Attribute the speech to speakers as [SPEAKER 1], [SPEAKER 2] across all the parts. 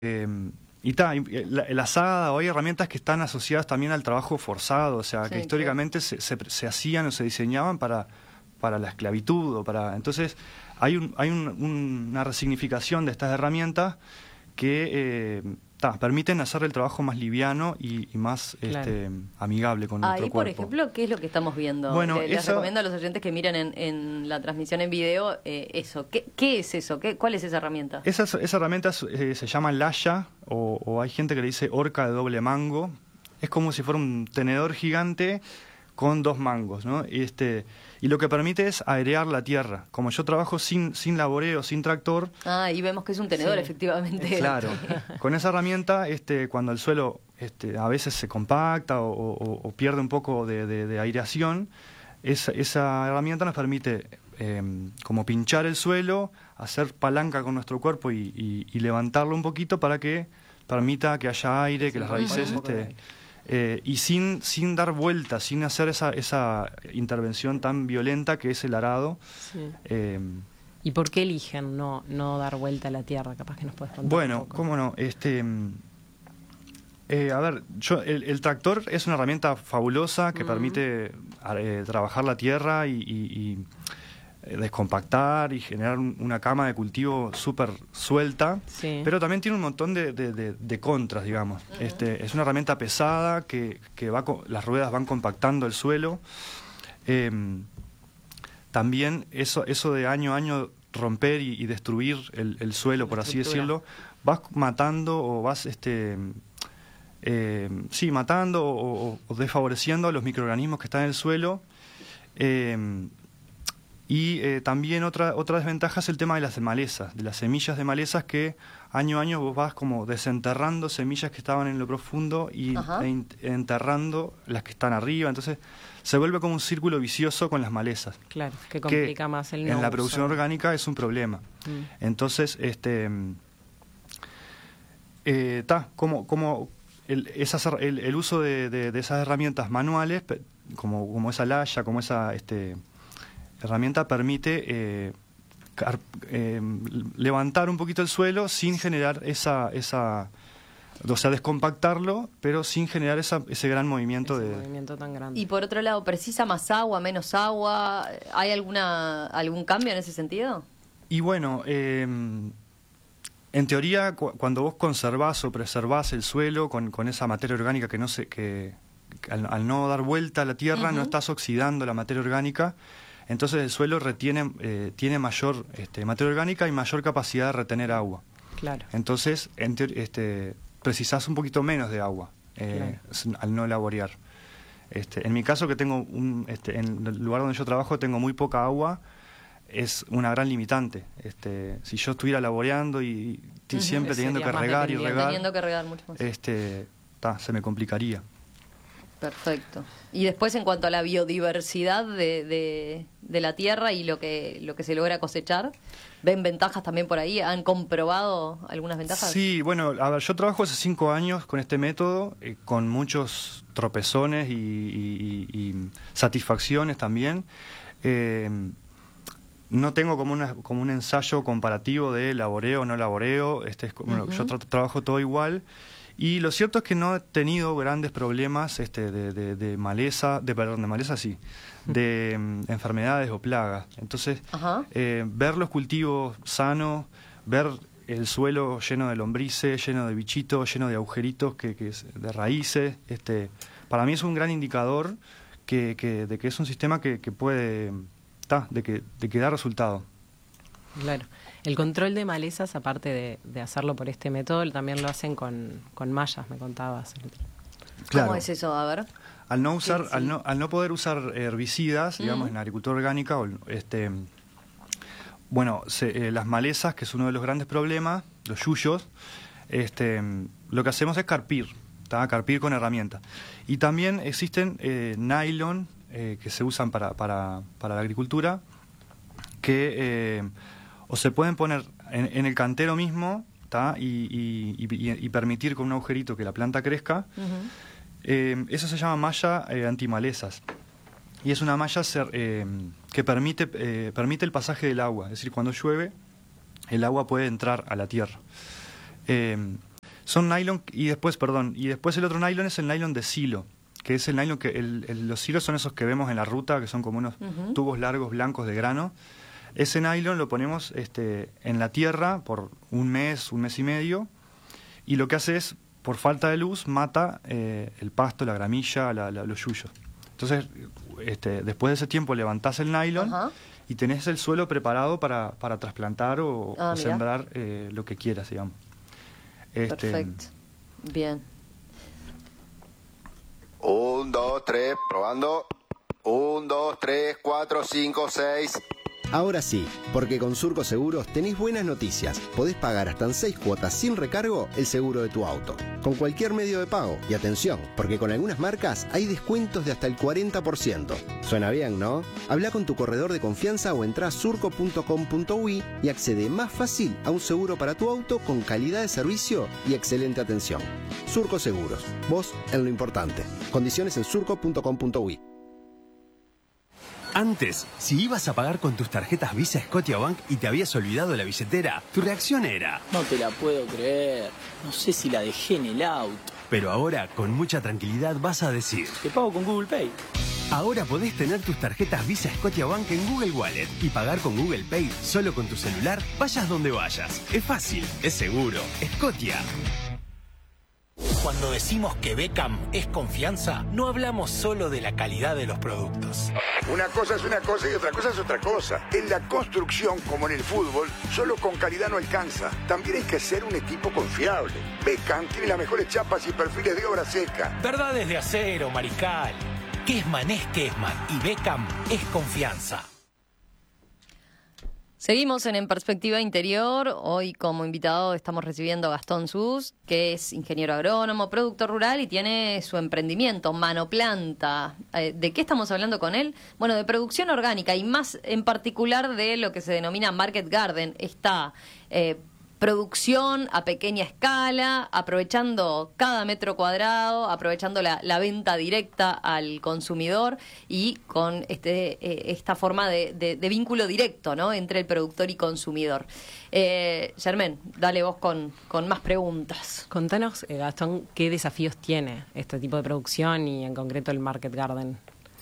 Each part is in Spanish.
[SPEAKER 1] La azada, o hay herramientas que están asociadas también al trabajo forzado, o sea, que
[SPEAKER 2] Sí,
[SPEAKER 1] históricamente se hacían o se diseñaban para la esclavitud, entonces hay una resignificación de estas herramientas que permiten hacer el trabajo más liviano y más
[SPEAKER 3] Claro.
[SPEAKER 1] amigable con nuestro
[SPEAKER 2] Ahí, por
[SPEAKER 1] cuerpo.
[SPEAKER 2] ejemplo, ¿qué es lo que estamos viendo?
[SPEAKER 1] Bueno,
[SPEAKER 2] Les recomiendo a los oyentes que miren en la transmisión en video eso. ¿Qué es eso? ¿Cuál es esa herramienta?
[SPEAKER 1] Esa herramienta se llama laya, o hay gente que le dice horca de doble mango. Es como si fuera un tenedor gigante con dos mangos, ¿no? Y lo que permite es airear la tierra. Como yo trabajo sin laboreo, sin tractor...
[SPEAKER 2] Y vemos que es un tenedor,
[SPEAKER 3] Sí.
[SPEAKER 2] efectivamente.
[SPEAKER 1] Claro, con esa herramienta, cuando el suelo a veces se compacta o pierde un poco de aireación, esa herramienta nos permite como pinchar el suelo, hacer palanca con nuestro cuerpo y levantarlo un poquito para que permita que haya aire, que las raíces... y sin dar vueltas, sin hacer esa intervención tan violenta que es el arado.
[SPEAKER 3] Sí. ¿Y por qué eligen no dar vuelta a la tierra? Capaz que nos puedes contar
[SPEAKER 1] Bueno,
[SPEAKER 3] un poco.
[SPEAKER 1] cómo no. A ver, el tractor es una herramienta fabulosa que permite trabajar la tierra y descompactar y generar una cama de cultivo súper suelta,
[SPEAKER 3] Sí.
[SPEAKER 1] pero también tiene un montón de contras, digamos. Es una herramienta pesada que las ruedas van compactando el suelo. También eso de año a año romper y destruir el suelo, por así decirlo, vas matando o vas matando o desfavoreciendo a los microorganismos que están en el suelo. También otra desventaja es el tema de las malezas, de las semillas de malezas, que año a año vos vas como desenterrando semillas que estaban en lo profundo y enterrando las que están arriba. Entonces se vuelve como un círculo vicioso con las malezas.
[SPEAKER 3] Claro, que complica más el no
[SPEAKER 1] en la
[SPEAKER 3] uso.
[SPEAKER 1] producción orgánica es un problema. Entonces, como el uso de esas herramientas manuales, como esa laya, como esa herramienta, permite levantar un poquito el suelo sin generar o sea, descompactarlo, pero sin generar ese gran movimiento
[SPEAKER 3] movimiento tan grande.
[SPEAKER 2] Y por otro lado, ¿precisa más agua, menos agua? ¿Hay algún cambio en ese sentido?
[SPEAKER 1] Y bueno, en teoría, cuando vos conservás o preservás el suelo con esa materia orgánica que al no dar vuelta a la tierra, no estás oxidando la materia orgánica, entonces el suelo tiene mayor materia orgánica y mayor capacidad de retener agua.
[SPEAKER 3] Claro.
[SPEAKER 1] Entonces, precisás un poquito menos de agua al no laborear. En mi caso, que tengo en el lugar donde yo trabajo tengo muy poca agua, es una gran limitante. Si yo estuviera laboreando y siempre teniendo que regar y regar,
[SPEAKER 2] teniendo que regar mucho más.
[SPEAKER 1] Se me complicaría.
[SPEAKER 2] Perfecto. Y después, en cuanto a la biodiversidad de la tierra y lo que se logra cosechar, ¿ven ventajas también por ahí? ¿Han comprobado algunas ventajas?
[SPEAKER 1] Sí, bueno, a ver, yo trabajo hace 5 años con este método, con muchos tropezones y satisfacciones también. No tengo como un ensayo comparativo de laboreo o no laboreo. Yo trabajo todo igual. Y lo cierto es que no he tenido grandes problemas de maleza, de enfermedades o plagas. Entonces, ver los cultivos sanos, ver el suelo lleno de lombrices, lleno de bichitos, lleno de agujeritos de raíces, para mí es un gran indicador de que es un sistema que puede, de que da resultado.
[SPEAKER 3] Claro. El control de malezas, aparte de hacerlo por este método, también lo hacen con mallas, me contabas.
[SPEAKER 1] Claro.
[SPEAKER 2] ¿Cómo es eso? A ver.
[SPEAKER 1] Al no poder usar herbicidas, digamos, en la agricultura orgánica, las malezas, que es uno de los grandes problemas, los yuyos, lo que hacemos es carpir con herramientas. Y también existen nylon que se usan para la agricultura, que o se pueden poner en el cantero mismo, y permitir con un agujerito que la planta crezca. Eso se llama malla antimalezas. Y es una malla que permite el pasaje del agua. Es decir, cuando llueve, el agua puede entrar a la tierra. Son nylon y después el otro nylon es el nylon de silo, que es el nylon que los silos son esos que vemos en la ruta, que son como unos tubos largos blancos de grano. Ese nylon lo ponemos en la tierra por un mes y medio, y lo que hace es, por falta de luz, mata el pasto, la gramilla, los yuyos. Entonces, después de ese tiempo levantás el nylon y tenés el suelo preparado para trasplantar o sembrar lo que quieras, digamos.
[SPEAKER 2] Perfecto. Bien.
[SPEAKER 4] 1, 2, 3, probando. 1, 2, 3, 4, 5, 6.
[SPEAKER 5] Ahora sí, porque con Surco Seguros tenés buenas noticias. Podés pagar hasta en 6 cuotas sin recargo el seguro de tu auto, con cualquier medio de pago. Y atención, porque con algunas marcas hay descuentos de hasta el 40%. Suena bien, ¿no? Habla con tu corredor de confianza o entrá a surco.com.uy y accede más fácil a un seguro para tu auto con calidad de servicio y excelente atención. Surco Seguros, vos en lo importante. Condiciones en surco.com.uy.
[SPEAKER 6] Antes, si ibas a pagar con tus tarjetas Visa Scotiabank y te habías olvidado la billetera, tu reacción era:
[SPEAKER 7] no te la puedo creer, no sé si la dejé en el auto.
[SPEAKER 6] Pero ahora, con mucha tranquilidad, vas a decir:
[SPEAKER 7] te pago con Google Pay.
[SPEAKER 6] Ahora podés tener tus tarjetas Visa Scotiabank en Google Wallet y pagar con Google Pay solo con tu celular, vayas donde vayas. Es fácil, es seguro. Scotia.
[SPEAKER 8] Cuando decimos que Beckham es confianza, no hablamos solo de la calidad de los productos.
[SPEAKER 9] Una cosa es una cosa y otra cosa es otra cosa. En la construcción, como en el fútbol, solo con calidad no alcanza. También hay que ser un equipo confiable. Beckham tiene las mejores chapas y perfiles de obra seca.
[SPEAKER 8] Verdades de acero, Marical. Kessman es Kessman y Beckham es confianza.
[SPEAKER 2] Seguimos en Perspectiva Interior. Hoy como invitado estamos recibiendo a Gastón Sus, que es ingeniero agrónomo, productor rural y tiene su emprendimiento, Manoplanta. ¿De qué estamos hablando con él? Bueno, de producción orgánica y más en particular de lo que se denomina Market Garden. Está producción a pequeña escala, aprovechando cada metro cuadrado, aprovechando la venta directa al consumidor y con esta forma de vínculo directo, ¿no?, entre el productor y consumidor. Germán, dale vos con más preguntas.
[SPEAKER 3] Contanos, Gastón, ¿qué desafíos tiene este tipo de producción y en concreto el Market Garden?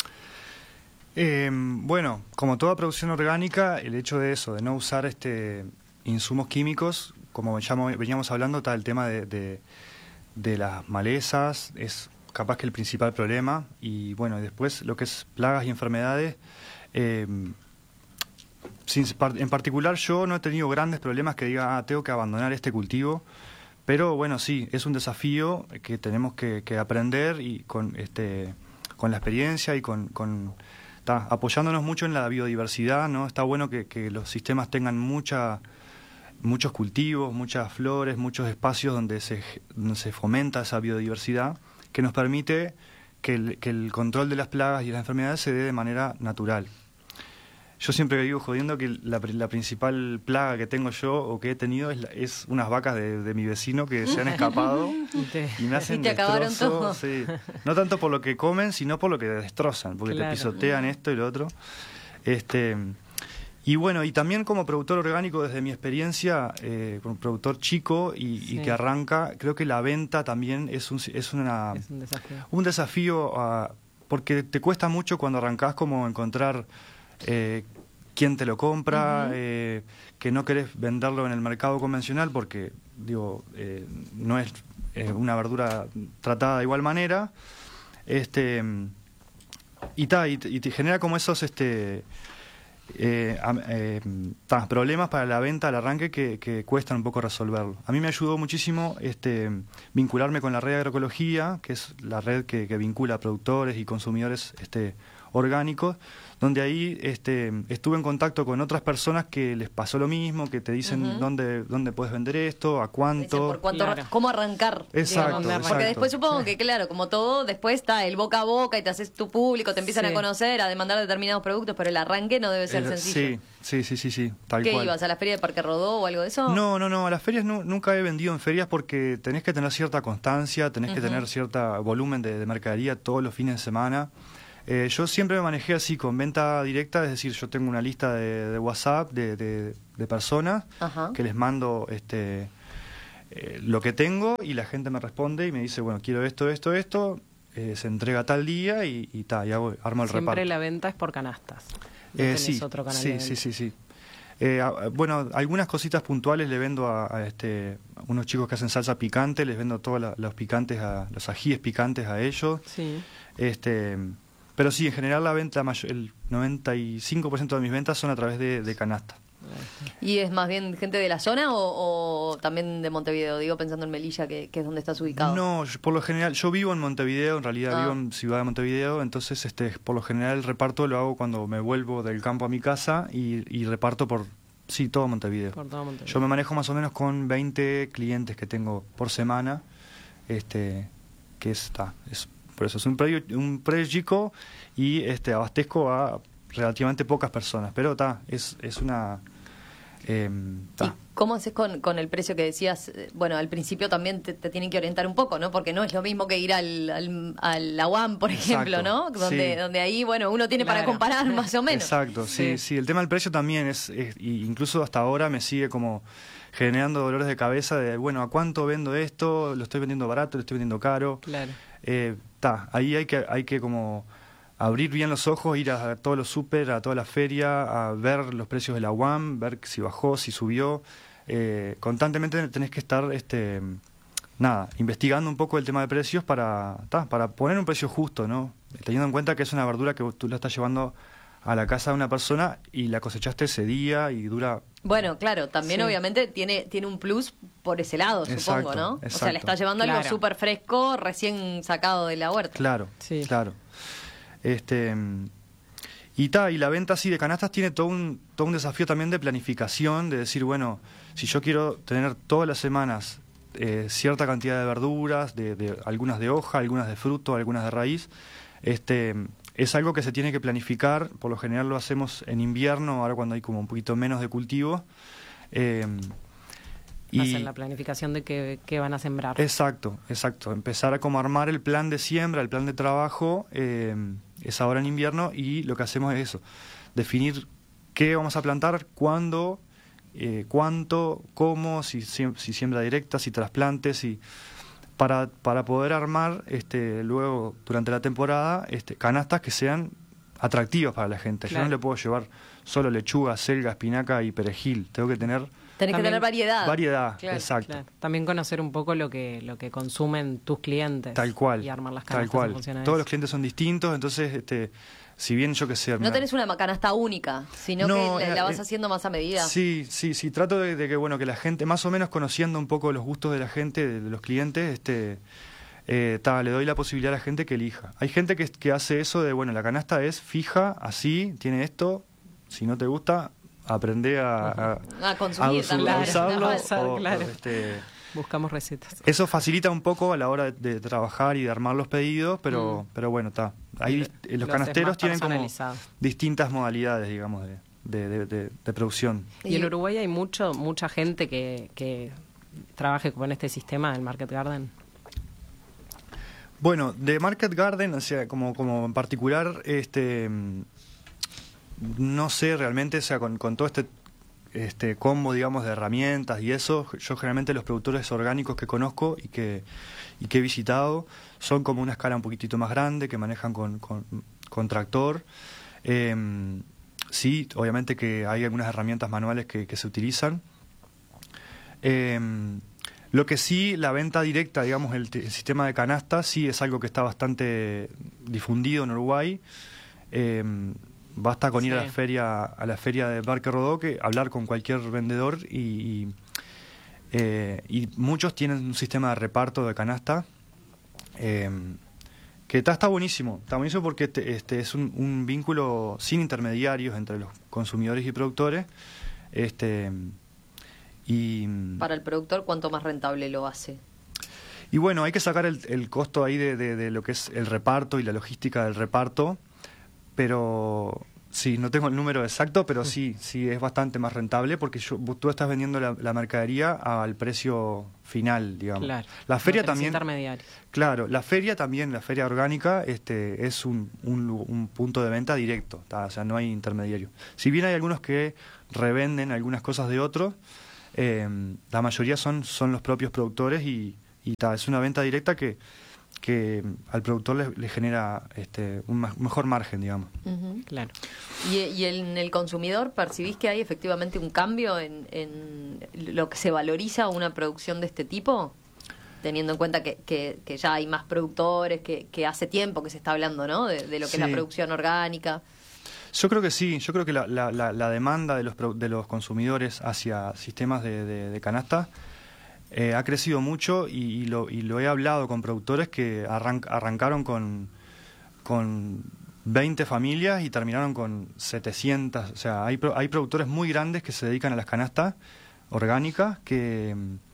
[SPEAKER 1] Bueno, como toda producción orgánica, el hecho de eso, de no usar insumos químicos, como ya veníamos hablando, está el tema de las malezas, es capaz que el principal problema, y bueno, después lo que es plagas y enfermedades, en particular yo no he tenido grandes problemas que diga, tengo que abandonar este cultivo, pero bueno, sí, es un desafío que tenemos que aprender y con la experiencia y apoyándonos mucho en la biodiversidad, ¿no? Está bueno que los sistemas tengan muchos cultivos, muchas flores, muchos espacios donde se fomenta esa biodiversidad, que nos permite que el control de las plagas y las enfermedades se dé de manera natural. Yo siempre digo jodiendo que la principal plaga que tengo yo o que he tenido es unas vacas de mi vecino que se han escapado y me hacen destrozos. Sí. No tanto por lo que comen, sino por lo que destrozan, porque te pisotean esto y lo otro. Y bueno, y también como productor orgánico, desde mi experiencia, como productor chico y que arranca, creo que la venta también es un desafío, porque te cuesta mucho cuando arrancás como encontrar quién te lo compra, que no querés venderlo en el mercado convencional porque, no es una verdura tratada de igual manera, y te genera como esos problemas para la venta al arranque que cuestan un poco resolverlo. A mí me ayudó muchísimo vincularme con la red de agroecología, que es la red que vincula a productores y consumidores orgánicos, donde ahí estuve en contacto con otras personas que les pasó lo mismo, que te dicen dónde puedes vender esto, a cuánto.
[SPEAKER 2] Por cuánto, cómo arrancar.
[SPEAKER 1] Exacto,
[SPEAKER 2] porque después supongo que, claro, como todo, después está el boca a boca y te haces tu público, te empiezan a conocer, a demandar determinados productos, pero el arranque no debe ser sencillo.
[SPEAKER 1] Sí, tal
[SPEAKER 2] ¿Qué
[SPEAKER 1] cual.
[SPEAKER 2] ibas? ¿A la feria de Parque Rodó o algo de eso?
[SPEAKER 1] No, a las ferias nunca he vendido en ferias porque tenés que tener cierta constancia, tenés que tener cierto volumen de mercadería todos los fines de semana. Yo siempre me manejé así, con venta directa, es decir, yo tengo una lista de WhatsApp de personas que les mando lo que tengo y la gente me responde y me dice, bueno, quiero esto, se entrega tal día y armo el reparto.
[SPEAKER 3] Siempre la venta es por canastas. ¿No tenés
[SPEAKER 1] Sí,
[SPEAKER 3] otro canal de venta?
[SPEAKER 1] sí. Bueno, algunas cositas puntuales le vendo a unos chicos que hacen salsa picante, les vendo todos los picantes, los ajíes picantes a ellos.
[SPEAKER 3] Sí.
[SPEAKER 1] Pero sí, en general la venta, el 95% de mis ventas son a través de canasta.
[SPEAKER 2] ¿Y es más bien gente de la zona o también de Montevideo? Digo, pensando en Melilla, que es donde estás ubicado.
[SPEAKER 1] No, por lo general, yo vivo en Montevideo, en realidad vivo en Ciudad de Montevideo, entonces por lo general el reparto lo hago cuando me vuelvo del campo a mi casa y reparto por todo Montevideo.
[SPEAKER 3] Por todo Montevideo.
[SPEAKER 1] Yo me manejo más o menos con 20 clientes que tengo por semana, que es por eso es un predio chico y abastezco a relativamente pocas personas, pero es una...
[SPEAKER 2] ¿Y cómo haces con el precio que decías? Bueno, al principio también te tienen que orientar un poco, ¿no? Porque no es lo mismo que ir al la UAM, por ejemplo, ¿no? Donde ahí, bueno, uno tiene para comparar más o menos.
[SPEAKER 1] Exacto, sí. El tema del precio también incluso hasta ahora me sigue como generando dolores de cabeza de, bueno, ¿a cuánto vendo esto? ¿Lo estoy vendiendo barato? ¿Lo estoy vendiendo caro?
[SPEAKER 3] Claro.
[SPEAKER 1] Ahí hay que como abrir bien los ojos, ir a todos los súper, a toda la feria, a ver los precios de la UAM, ver si bajó, si subió. Constantemente tenés que estar investigando un poco el tema de precios para poner un precio justo, ¿no? Teniendo en cuenta que es una verdura que tú la estás llevando a la casa de una persona y la cosechaste ese día y dura...
[SPEAKER 2] Bueno, claro, también obviamente tiene un plus por ese lado, supongo, ¿no?
[SPEAKER 1] Exacto.
[SPEAKER 2] O sea, le está llevando algo súper fresco, recién sacado de la huerta.
[SPEAKER 1] Claro. Y la venta así de canastas tiene todo un desafío también de planificación, de decir, bueno, si yo quiero tener todas las semanas cierta cantidad de verduras, de algunas de hoja, algunas de fruto, algunas de raíz, es algo que se tiene que planificar. Por lo general lo hacemos en invierno, ahora cuando hay como un poquito menos de cultivo.
[SPEAKER 3] Hacen la planificación de qué van a sembrar.
[SPEAKER 1] Exacto. Empezar a como armar el plan de siembra, el plan de trabajo, es ahora en invierno, y lo que hacemos es eso, definir qué vamos a plantar, cuándo, cuánto, cómo, si siembra directa, si trasplantes, para poder armar luego durante la temporada canastas que sean atractivas para la gente. Claro. Yo no le puedo llevar solo lechuga, selga, espinaca y perejil, tengo que tener...
[SPEAKER 2] Tenés que tener variedad.
[SPEAKER 1] Claro, exacto.
[SPEAKER 3] Claro. También conocer un poco lo que consumen tus clientes.
[SPEAKER 1] Tal cual.
[SPEAKER 3] Y armar las canastas.
[SPEAKER 1] Tal cual. Todos los clientes son distintos, entonces, si bien yo que sé...
[SPEAKER 2] No tenés una canasta única, sino que la vas haciendo más a medida.
[SPEAKER 1] Sí. Trato de que la gente, más o menos conociendo un poco los gustos de la gente, de los clientes, le doy la posibilidad a la gente que elija. Hay gente que hace eso de, bueno, la canasta es fija, así, tiene esto, si no te gusta... aprender a
[SPEAKER 2] consumir,
[SPEAKER 1] a usarlo.
[SPEAKER 3] Claro. Buscamos recetas.
[SPEAKER 1] Eso facilita un poco a la hora de trabajar y de armar los pedidos, pero bueno, ahí los canasteros tienen como distintas modalidades, digamos, de producción.
[SPEAKER 3] Y en Uruguay hay mucha gente que trabaje con este sistema del Market Garden.
[SPEAKER 1] Bueno, de Market Garden, o sea, como en particular, no sé realmente, o sea, con todo este combo, digamos, de herramientas y eso, yo generalmente los productores orgánicos que conozco y que he visitado son como una escala un poquitito más grande, que manejan con tractor. Sí, obviamente que hay algunas herramientas manuales que se utilizan. Lo que sí, la venta directa, digamos, el sistema de canasta, sí es algo que está bastante difundido en Uruguay. Basta con ir a la feria de Parque Rodó, hablar con cualquier vendedor y muchos tienen un sistema de reparto de canasta que está buenísimo. Está buenísimo porque es un vínculo sin intermediarios entre los consumidores y productores.
[SPEAKER 2] Para el productor, ¿cuánto más rentable lo hace?
[SPEAKER 1] Y bueno, hay que sacar el costo ahí de lo que es el reparto y la logística del reparto. Pero sí, no tengo el número exacto, pero sí es bastante más rentable porque tú estás vendiendo la mercadería al precio final, digamos.
[SPEAKER 3] Claro.
[SPEAKER 1] La feria también.
[SPEAKER 3] Intermediarios.
[SPEAKER 1] Claro, la feria orgánica, es un punto de venta directo, o sea, no hay intermediario. Si bien hay algunos que revenden algunas cosas de otros, la mayoría son los propios productores y es una venta directa que al productor le genera un mejor margen, digamos.
[SPEAKER 2] Uh-huh.
[SPEAKER 3] Claro.
[SPEAKER 2] ¿Y en el consumidor percibís que hay efectivamente un cambio en lo que se valoriza una producción de este tipo? Teniendo en cuenta que ya hay más productores, que hace tiempo que se está hablando, ¿no? De lo que es la producción orgánica.
[SPEAKER 1] Yo creo que sí, yo creo que la demanda de los consumidores hacia sistemas de canasta ha crecido mucho y lo he hablado con productores que arrancaron con 20 familias y terminaron con 700. O sea, hay productores muy grandes que se dedican a las canastas orgánicas que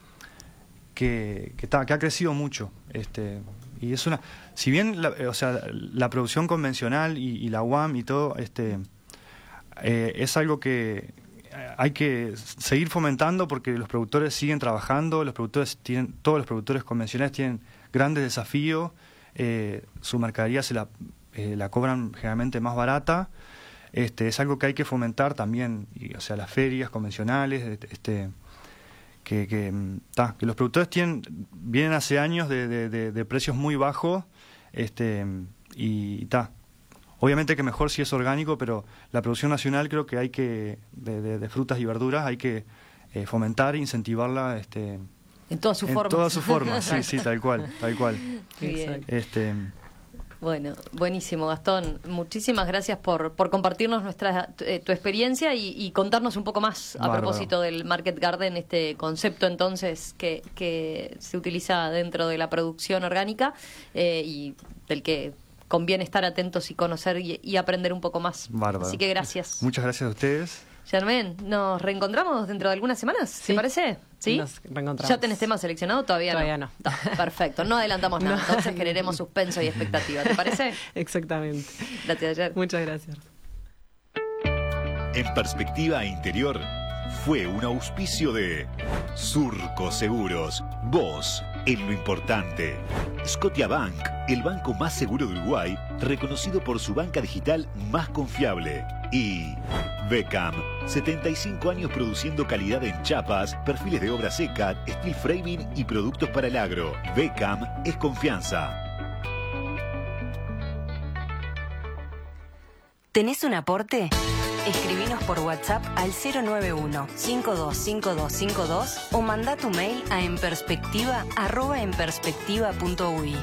[SPEAKER 1] ha crecido mucho. Y es si bien la producción convencional y la UAM y todo es algo que hay que seguir fomentando porque los productores siguen trabajando, todos los productores convencionales tienen grandes desafíos, su mercadería se la cobran generalmente más barata, es algo que hay que fomentar también, las ferias convencionales, que los productores vienen hace años de precios muy bajos, obviamente que mejor si es orgánico, pero la producción nacional creo que hay que, de frutas y verduras, hay que fomentar e incentivarla
[SPEAKER 2] en todas sus formas.
[SPEAKER 1] En todas sus formas, sí, tal cual.
[SPEAKER 2] Bien. Bueno, buenísimo, Gastón. Muchísimas gracias por compartirnos tu experiencia y contarnos un poco más a propósito del Market Garden, este concepto entonces que se utiliza dentro de la producción orgánica y del que conviene estar atentos y conocer y aprender un poco más.
[SPEAKER 1] Bárbaro.
[SPEAKER 2] Así que gracias.
[SPEAKER 1] Muchas gracias a ustedes.
[SPEAKER 2] Germaine, ¿nos reencontramos dentro de algunas semanas? ¿Te parece? ¿Sí?
[SPEAKER 3] Nos reencontramos.
[SPEAKER 2] ¿Ya tenés tema seleccionado? Todavía no. Perfecto, no adelantamos nada. Entonces generemos suspenso y expectativa. ¿Te parece?
[SPEAKER 3] Exactamente.
[SPEAKER 2] Gracias, Ger.
[SPEAKER 3] Muchas gracias.
[SPEAKER 10] En Perspectiva Interior fue un auspicio de Surco Seguros, vos en lo importante. Scotiabank, el banco más seguro de Uruguay, reconocido por su banca digital más confiable. Y Beckham, 75 años produciendo calidad en chapas, perfiles de obra seca, steel framing y productos para el agro. Beckham es confianza.
[SPEAKER 11] ¿Tenés un aporte? Escribinos por WhatsApp al 091-525252 o mandá tu mail a enperspectiva@enperspectiva.ui.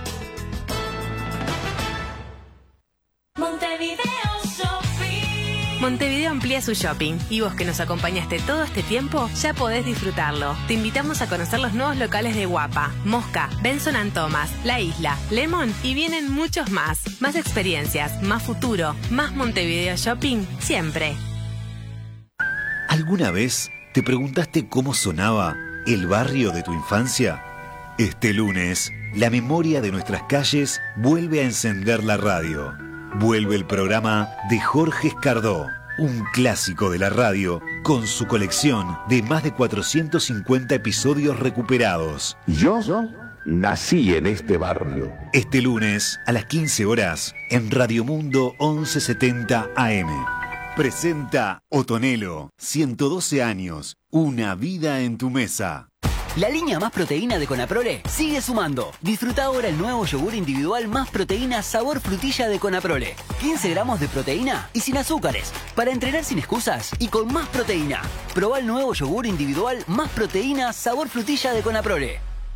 [SPEAKER 11] Montevideo amplía su shopping y vos que nos acompañaste todo este tiempo ya podés disfrutarlo. Te invitamos a conocer los nuevos locales de Guapa, Mosca, Benson & Thomas, La Isla, Lemon y vienen muchos más. Más experiencias, más futuro, más Montevideo Shopping siempre.
[SPEAKER 10] ¿Alguna vez te preguntaste cómo sonaba el barrio de tu infancia? Este lunes, la memoria de nuestras calles vuelve a encender la radio. Vuelve el programa de Jorge Escardó, un clásico de la radio con su colección de más de 450 episodios recuperados.
[SPEAKER 12] Yo nací en este barrio.
[SPEAKER 10] Este lunes a las 15 horas en Radio Mundo 1170 AM. Presenta Otonelo, 112 años, una vida en tu mesa.
[SPEAKER 13] La línea Más Proteína de Conaprole sigue sumando. Disfruta ahora el nuevo yogur individual Más Proteína sabor frutilla de Conaprole. 15 gramos de proteína y sin azúcares. Para entrenar sin excusas y con más proteína. Probá el nuevo yogur individual Más Proteína sabor frutilla de Conaprole.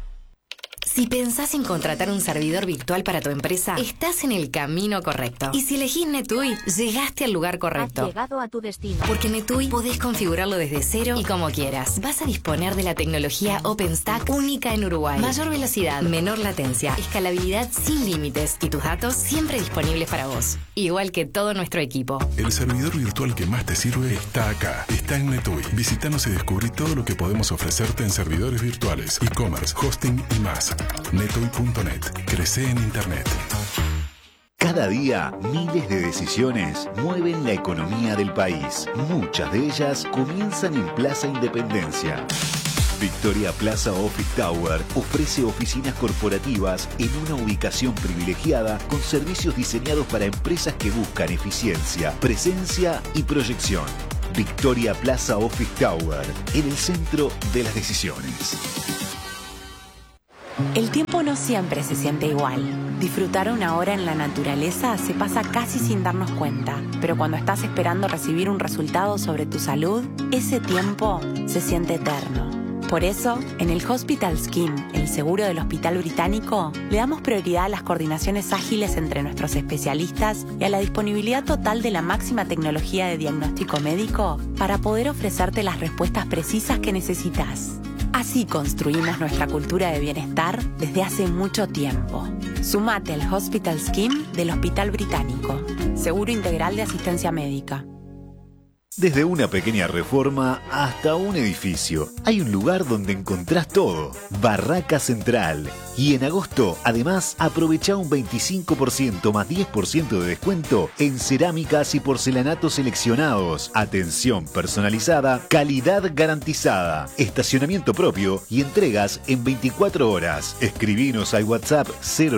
[SPEAKER 14] Si pensás en contratar un servidor virtual para tu empresa, estás en el camino correcto. Y si elegís NetUI, llegaste al lugar correcto.
[SPEAKER 15] Has llegado a tu destino.
[SPEAKER 14] Porque NetUI podés configurarlo desde cero y como quieras. Vas a disponer de la tecnología OpenStack única en Uruguay. Mayor velocidad, menor latencia, escalabilidad sin límites y tus datos siempre disponibles para vos. Igual que todo nuestro equipo.
[SPEAKER 16] El servidor virtual que más te sirve está acá. Está en NetUI. Visítanos y descubrí todo lo que podemos ofrecerte en servidores virtuales, e-commerce, hosting y más. NetUI.net. Crece en Internet.
[SPEAKER 10] Cada día, miles de decisiones mueven la economía del país. Muchas de ellas comienzan en Plaza Independencia. Victoria Plaza Office Tower ofrece oficinas corporativas en una ubicación privilegiada con servicios diseñados para empresas que buscan eficiencia, presencia y proyección. Victoria Plaza Office Tower, en el centro de las decisiones.
[SPEAKER 11] El tiempo no siempre se siente igual. Disfrutar una hora en la naturaleza se pasa casi sin darnos cuenta, pero cuando estás esperando recibir un resultado sobre tu salud, ese tiempo se siente eterno. Por eso, en el Hospital Skin, el seguro del Hospital Británico, le damos prioridad a las coordinaciones ágiles entre nuestros especialistas y a la disponibilidad total de la máxima tecnología de diagnóstico médico para poder ofrecerte las respuestas precisas que necesitas. Así construimos nuestra cultura de bienestar desde hace mucho tiempo. Sumate al Hospital Skin del Hospital Británico. Seguro integral de asistencia médica.
[SPEAKER 10] Desde una pequeña reforma hasta un edificio, hay un lugar donde encontrás todo. Barraca Central. Y en agosto, además, aprovecha un 25% más 10% de descuento en cerámicas y porcelanatos seleccionados. Atención personalizada, calidad garantizada, estacionamiento propio y entregas en 24 horas. Escribinos al WhatsApp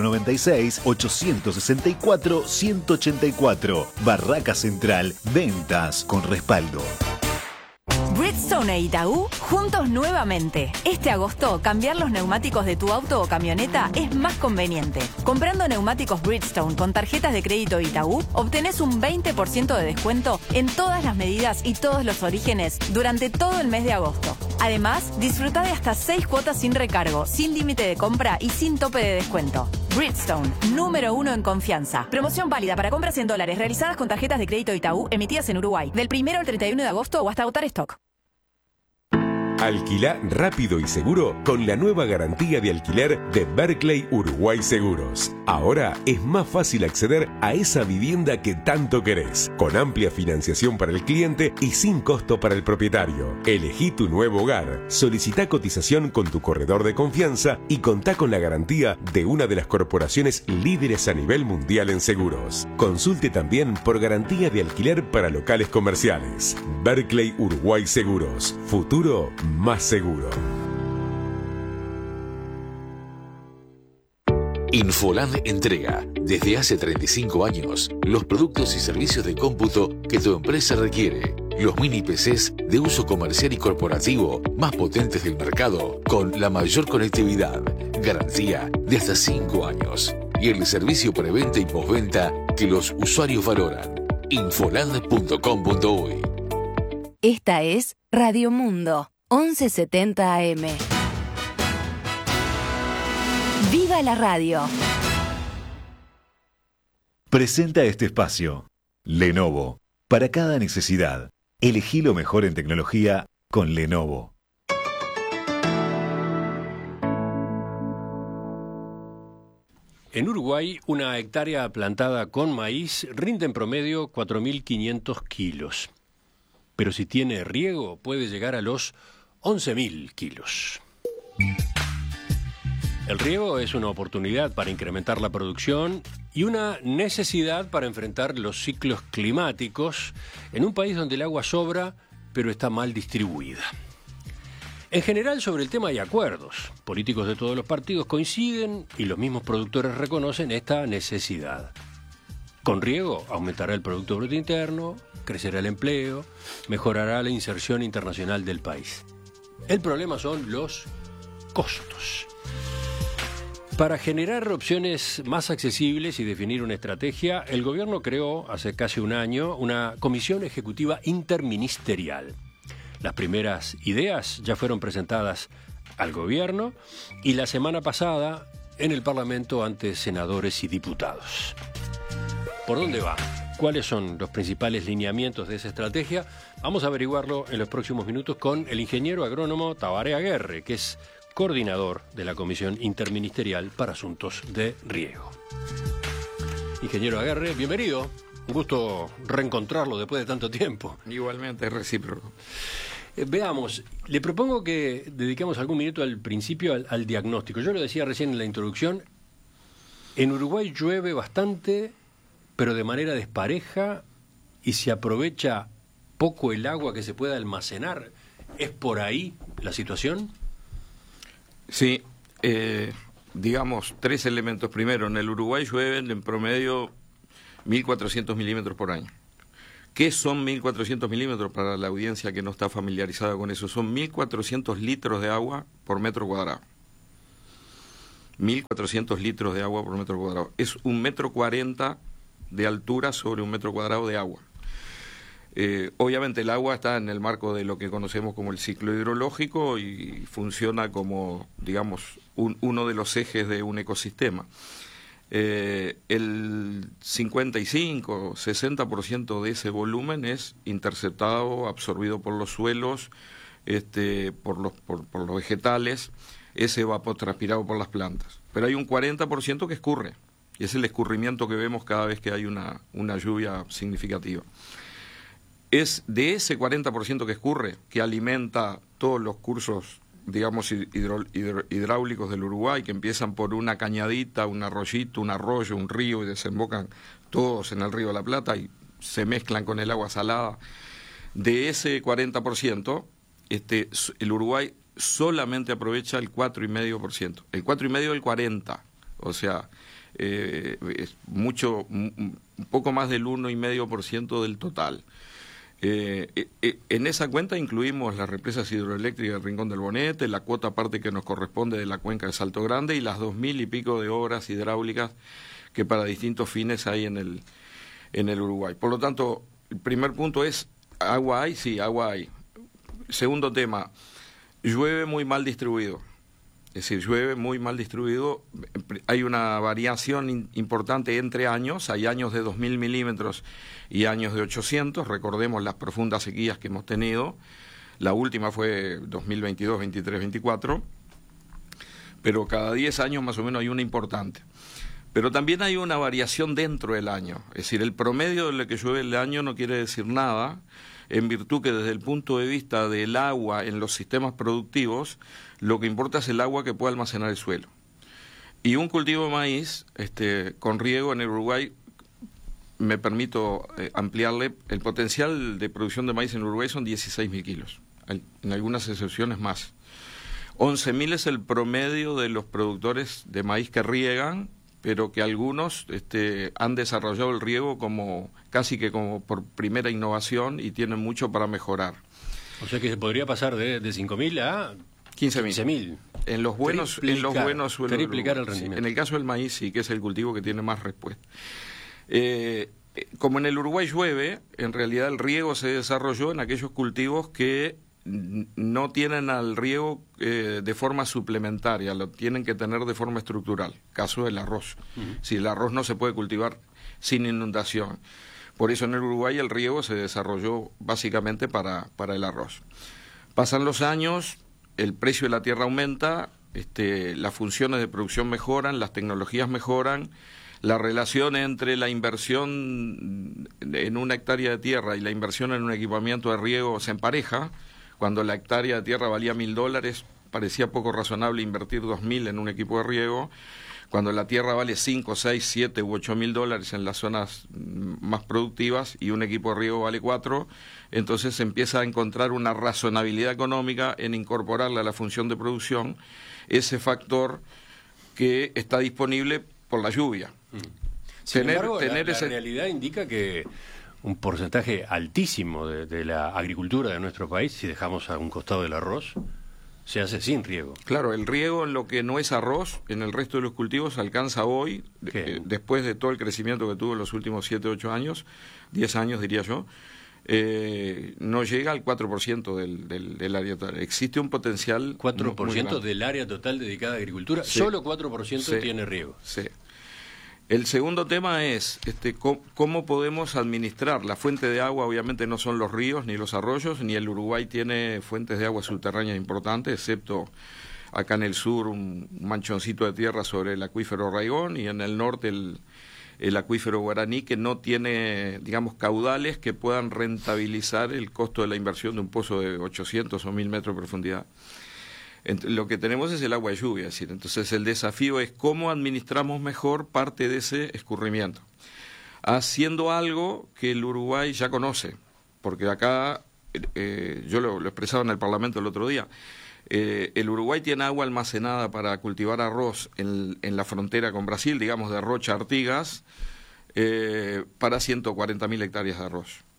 [SPEAKER 10] 096-864-184. Barraca Central, ventas con respaldo.
[SPEAKER 15] Bridgestone e Itaú juntos nuevamente. Este agosto, cambiar los neumáticos de tu auto o camioneta es más conveniente. Comprando neumáticos Bridgestone con tarjetas de crédito Itaú, obtenés un 20% de descuento en todas las medidas y todos los orígenes durante todo el mes de agosto. Además, disfruta de hasta 6 cuotas sin recargo, sin límite de compra y sin tope de descuento. Bridgestone, número 1 en confianza. Promoción válida para compras en dólares realizadas con tarjetas de crédito Itaú emitidas en Uruguay, del 1 al 31 de agosto o hasta agotar stock.
[SPEAKER 17] Alquilá rápido y seguro con la nueva garantía de alquiler de Berkeley Uruguay Seguros. Ahora es más fácil acceder a esa vivienda que tanto querés, con amplia financiación para el cliente y sin costo para el propietario. Elegí tu nuevo hogar, solicitá cotización con tu corredor de confianza y contá con la garantía de una de las corporaciones líderes a nivel mundial en seguros. Consulte también por garantía de alquiler para locales comerciales. Berkeley Uruguay Seguros. Futuro más seguro.
[SPEAKER 18] Infoland entrega, desde hace 35 años, los productos y servicios de cómputo que tu empresa requiere. Los mini PCs de uso comercial y corporativo más potentes del mercado, con la mayor conectividad, garantía de hasta 5 años. Y el servicio preventa y postventa que los usuarios valoran. Infoland.com.uy.
[SPEAKER 14] Esta es Radio Mundo, 1170 AM. ¡Viva la radio!
[SPEAKER 10] Presenta este espacio. Lenovo. Para cada necesidad. Elegí lo mejor en tecnología con Lenovo.
[SPEAKER 19] En Uruguay, una hectárea plantada con maíz rinde en promedio 4.500 kilos. Pero si tiene riego, puede llegar a los 11.000 kilos. El riego es una oportunidad para incrementar la producción y una necesidad para enfrentar los ciclos climáticos en un país donde el agua sobra, pero está mal distribuida. En general, sobre el tema hay acuerdos. Políticos de todos los partidos coinciden y los mismos productores reconocen esta necesidad. Con riego aumentará el Producto Bruto Interno, crecerá el empleo, mejorará la inserción internacional del país. El problema son los costos. Para generar opciones más accesibles y definir una estrategia, el gobierno creó hace casi un año una comisión ejecutiva interministerial. Las primeras ideas ya fueron presentadas al gobierno y la semana pasada en el Parlamento ante senadores y diputados. ¿Por dónde va? ¿Cuáles son los principales lineamientos de esa estrategia? Vamos a averiguarlo en los próximos minutos con el ingeniero agrónomo Tabaré Aguerre, que es coordinador de la Comisión Interministerial para Asuntos de Riego. Ingeniero Aguerre, bienvenido. Un gusto reencontrarlo después de tanto tiempo.
[SPEAKER 20] Igualmente, es recíproco.
[SPEAKER 19] Veamos, le propongo que dediquemos algún minuto al principio al diagnóstico. Yo lo decía recién en la introducción, en Uruguay llueve bastante, pero de manera despareja y se aprovecha poco el agua que se pueda almacenar. ¿Es por ahí la situación?
[SPEAKER 20] Sí, digamos, 3 elementos. Primero, en el Uruguay llueven en promedio 1.400 milímetros por año, ¿Qué son 1.400 milímetros para la audiencia que no está familiarizada con eso? Son 1.400 litros de agua por metro cuadrado. 1.400 litros de agua por metro cuadrado. Es 1,40 m de altura sobre 1 metro cuadrado de agua. Obviamente el agua está en el marco de lo que conocemos como el ciclo hidrológico y funciona como, digamos, uno de los ejes de un ecosistema. El 55-60% de ese volumen es interceptado, absorbido por los suelos, por los vegetales, es evapotranspirado por las plantas. Pero hay un 40% que escurre, y es el escurrimiento que vemos cada vez que hay una lluvia significativa. Es de ese 40% que escurre que alimenta todos los cursos, digamos, hidráulicos del Uruguay, que empiezan por una cañadita, un arroyito, un arroyo, un río, y desembocan todos en el río de la Plata y se mezclan con el agua salada. De ese 40%, el Uruguay solamente aprovecha el 4,5%. El 4,5% del 40%. O sea, es mucho, un poco más del 1,5% del total. En esa cuenta incluimos las represas hidroeléctricas del Rincón del Bonete, la cuota aparte que nos corresponde de la cuenca de Salto Grande y las 2.000 y pico de obras hidráulicas que para distintos fines hay en el Uruguay. Por lo tanto, el primer punto es, ¿agua hay? Sí, agua hay. Segundo tema, llueve muy mal distribuido. Es decir, llueve muy mal distribuido, hay una variación importante entre años, hay años de 2.000 milímetros y años de 800, recordemos las profundas sequías que hemos tenido, la última fue 2022, 23, 24, pero cada 10 años más o menos hay una importante. Pero también hay una variación dentro del año, es decir, el promedio de lo que llueve el año no quiere decir nada, en virtud que desde el punto de vista del agua en los sistemas productivos, lo que importa es el agua que puede almacenar el suelo. Y un cultivo de maíz con riego en el Uruguay, me permito ampliarle, el potencial de producción de maíz en Uruguay son 16.000 kilos, en algunas excepciones más. 11.000 es el promedio de los productores de maíz que riegan, pero que algunos han desarrollado el riego casi que como por primera innovación y tienen mucho para mejorar.
[SPEAKER 19] O sea que se podría pasar de 5.000 a 15.000.
[SPEAKER 20] En los buenos suelos.
[SPEAKER 19] Triplicar el rendimiento.
[SPEAKER 20] En el caso del maíz sí, que es el cultivo que tiene más respuesta. Como en el Uruguay llueve, en realidad el riego se desarrolló en aquellos cultivos que no tienen al riego de forma suplementaria, lo tienen que tener de forma estructural. Caso del arroz. Si el arroz no se puede cultivar sin inundación. Por eso en el Uruguay el riego se desarrolló básicamente para el arroz. Pasan los años, el precio de la tierra aumenta, las funciones de producción mejoran, las tecnologías mejoran, la relación entre la inversión en una hectárea de tierra y la inversión en un equipamiento de riego se empareja. Cuando la hectárea de tierra valía $1.000, parecía poco razonable invertir 2.000 en un equipo de riego. Cuando la tierra vale 5, 6, 7 u 8.000 dólares en las zonas más productivas y un equipo de riego vale 4, entonces se empieza a encontrar una razonabilidad económica en incorporarle a la función de producción ese factor que está disponible por la lluvia.
[SPEAKER 19] Sin embargo, la realidad indica que un porcentaje altísimo de la agricultura de nuestro país, si dejamos a un costado el arroz, se hace sin riego.
[SPEAKER 20] Claro, el riego en lo que no es arroz, en el resto de los cultivos, alcanza hoy, después de todo el crecimiento que tuvo en los últimos 7, 8 años, 10 años diría yo, no llega al 4% del área total. Existe un potencial
[SPEAKER 19] 4% del área total dedicada a agricultura, sí. Solo 4% sí. Tiene riego.
[SPEAKER 20] Sí. El segundo tema es cómo podemos administrar. La fuente de agua obviamente no son los ríos ni los arroyos, ni el Uruguay tiene fuentes de agua subterráneas importantes, excepto acá en el sur un manchoncito de tierra sobre el acuífero Raigón y en el norte el acuífero Guaraní, que no tiene, digamos, caudales que puedan rentabilizar el costo de la inversión de un pozo de 800 o 1.000 metros de profundidad. Lo que tenemos es el agua de lluvia, es decir, entonces el desafío es cómo administramos mejor parte de ese escurrimiento, haciendo algo que el Uruguay ya conoce, porque acá, yo lo expresaba en el Parlamento el otro día, el Uruguay tiene agua almacenada para cultivar arroz en la frontera con Brasil, digamos de Rocha a Artigas, para 140.000 hectáreas de arroz.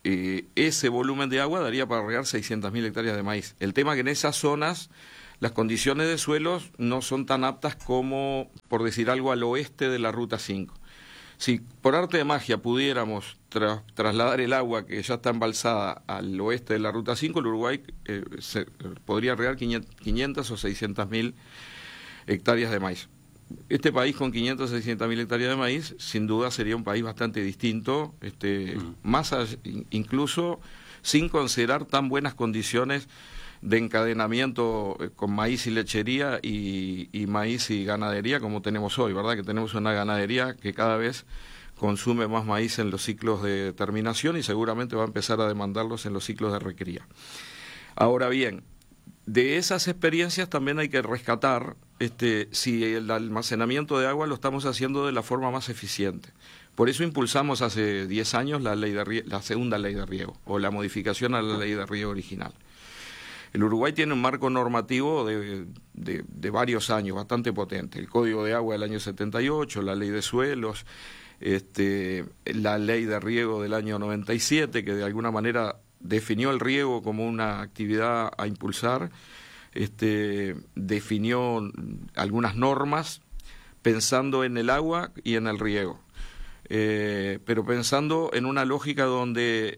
[SPEAKER 20] ese volumen de agua daría para regar 600.000 hectáreas de maíz. El tema es que en esas zonas las condiciones de suelos no son tan aptas como, por decir algo, al oeste de la Ruta 5. Si por arte de magia pudiéramos trasladar el agua que ya está embalsada al oeste de la Ruta 5, el Uruguay podría regar 500 o 600.000 hectáreas de maíz. Este país con 500 o 600.000 hectáreas de maíz, sin duda sería un país bastante distinto, más allá, incluso sin considerar tan buenas condiciones de encadenamiento con maíz y lechería y maíz y ganadería como tenemos hoy, ¿verdad? Que tenemos una ganadería que cada vez consume más maíz en los ciclos de terminación y seguramente va a empezar a demandarlos en los ciclos de recría. Ahora bien, de esas experiencias también hay que rescatar si el almacenamiento de agua lo estamos haciendo de la forma más eficiente. Por eso impulsamos hace 10 años la segunda ley de riego, o la modificación a la ley de riego original. El Uruguay tiene un marco normativo de varios años, bastante potente. El Código de Agua del año 78, la Ley de Suelos, la Ley de Riego del año 97, que de alguna manera definió el riego como una actividad a impulsar, definió algunas normas pensando en el agua y en el riego. Pero pensando en una lógica donde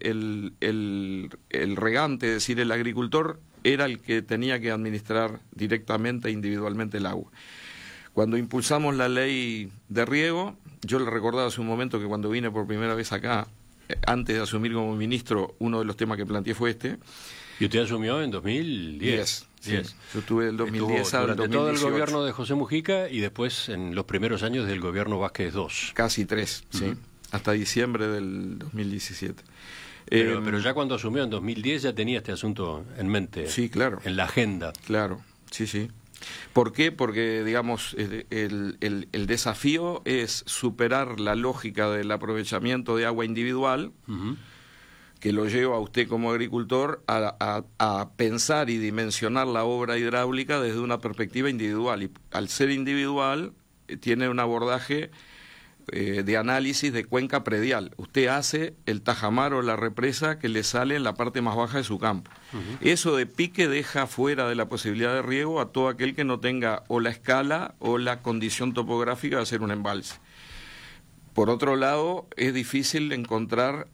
[SPEAKER 20] el regante, es decir, el agricultor, era el que tenía que administrar directamente e individualmente el agua. Cuando impulsamos la ley de riego, yo le recordaba hace un momento que cuando vine por primera vez acá, antes de asumir como ministro, uno de los temas que planteé fue este.
[SPEAKER 19] ¿Y usted asumió en 2010?
[SPEAKER 20] Sí. Yo estuve del 2010 al 2018.
[SPEAKER 19] Todo el gobierno de José Mujica y después en los primeros años del gobierno Vázquez II.
[SPEAKER 20] Casi 3, sí. Hasta diciembre del 2017.
[SPEAKER 19] Pero ya cuando asumió en 2010 ya tenía este asunto en mente.
[SPEAKER 20] Sí, claro.
[SPEAKER 19] En la agenda.
[SPEAKER 20] Claro, sí. ¿Por qué? Porque, digamos, el desafío es superar la lógica del aprovechamiento de agua individual, que lo lleva a usted como agricultor a pensar y dimensionar la obra hidráulica desde una perspectiva individual. Y al ser individual, tiene un abordaje de análisis de cuenca predial. Usted hace el tajamar o la represa que le sale en la parte más baja de su campo. Eso de pique deja fuera de la posibilidad de riego a todo aquel que no tenga o la escala o la condición topográfica de hacer un embalse. Por otro lado, es difícil encontrar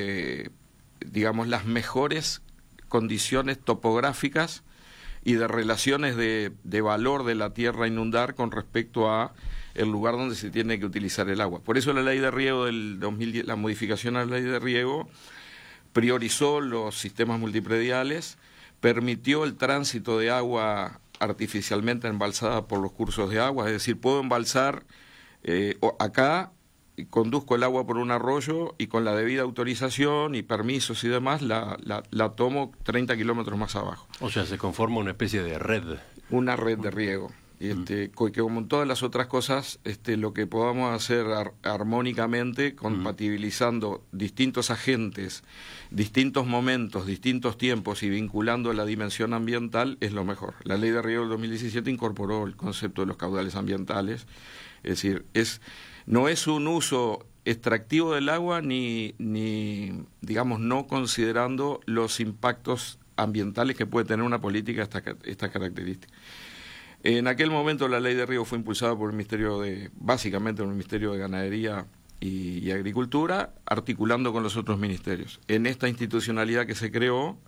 [SPEAKER 20] digamos, las mejores condiciones topográficas y de relaciones de valor de la tierra a inundar con respecto a el lugar donde se tiene que utilizar el agua. Por eso la ley de riego del 2010, la modificación a la ley de riego, priorizó los sistemas multiprediales, permitió el tránsito de agua artificialmente embalsada por los cursos de agua, es decir, puedo embalsar acá, conduzco el agua por un arroyo y con la debida autorización y permisos y demás la tomo 30 kilómetros más abajo.
[SPEAKER 19] O sea, se conforma una especie de red.
[SPEAKER 20] Una red de riego. Y que como en todas las otras cosas, lo que podamos hacer armónicamente, compatibilizando distintos agentes, distintos momentos, distintos tiempos y vinculando la dimensión ambiental, es lo mejor. La ley de riego del 2017 incorporó el concepto de los caudales ambientales, es decir, no es un uso extractivo del agua ni digamos, no considerando los impactos ambientales que puede tener una política de estas características. En aquel momento la ley de riego fue impulsada por básicamente por el Ministerio de Ganadería y Agricultura, articulando con los otros ministerios. En esta institucionalidad que se creó,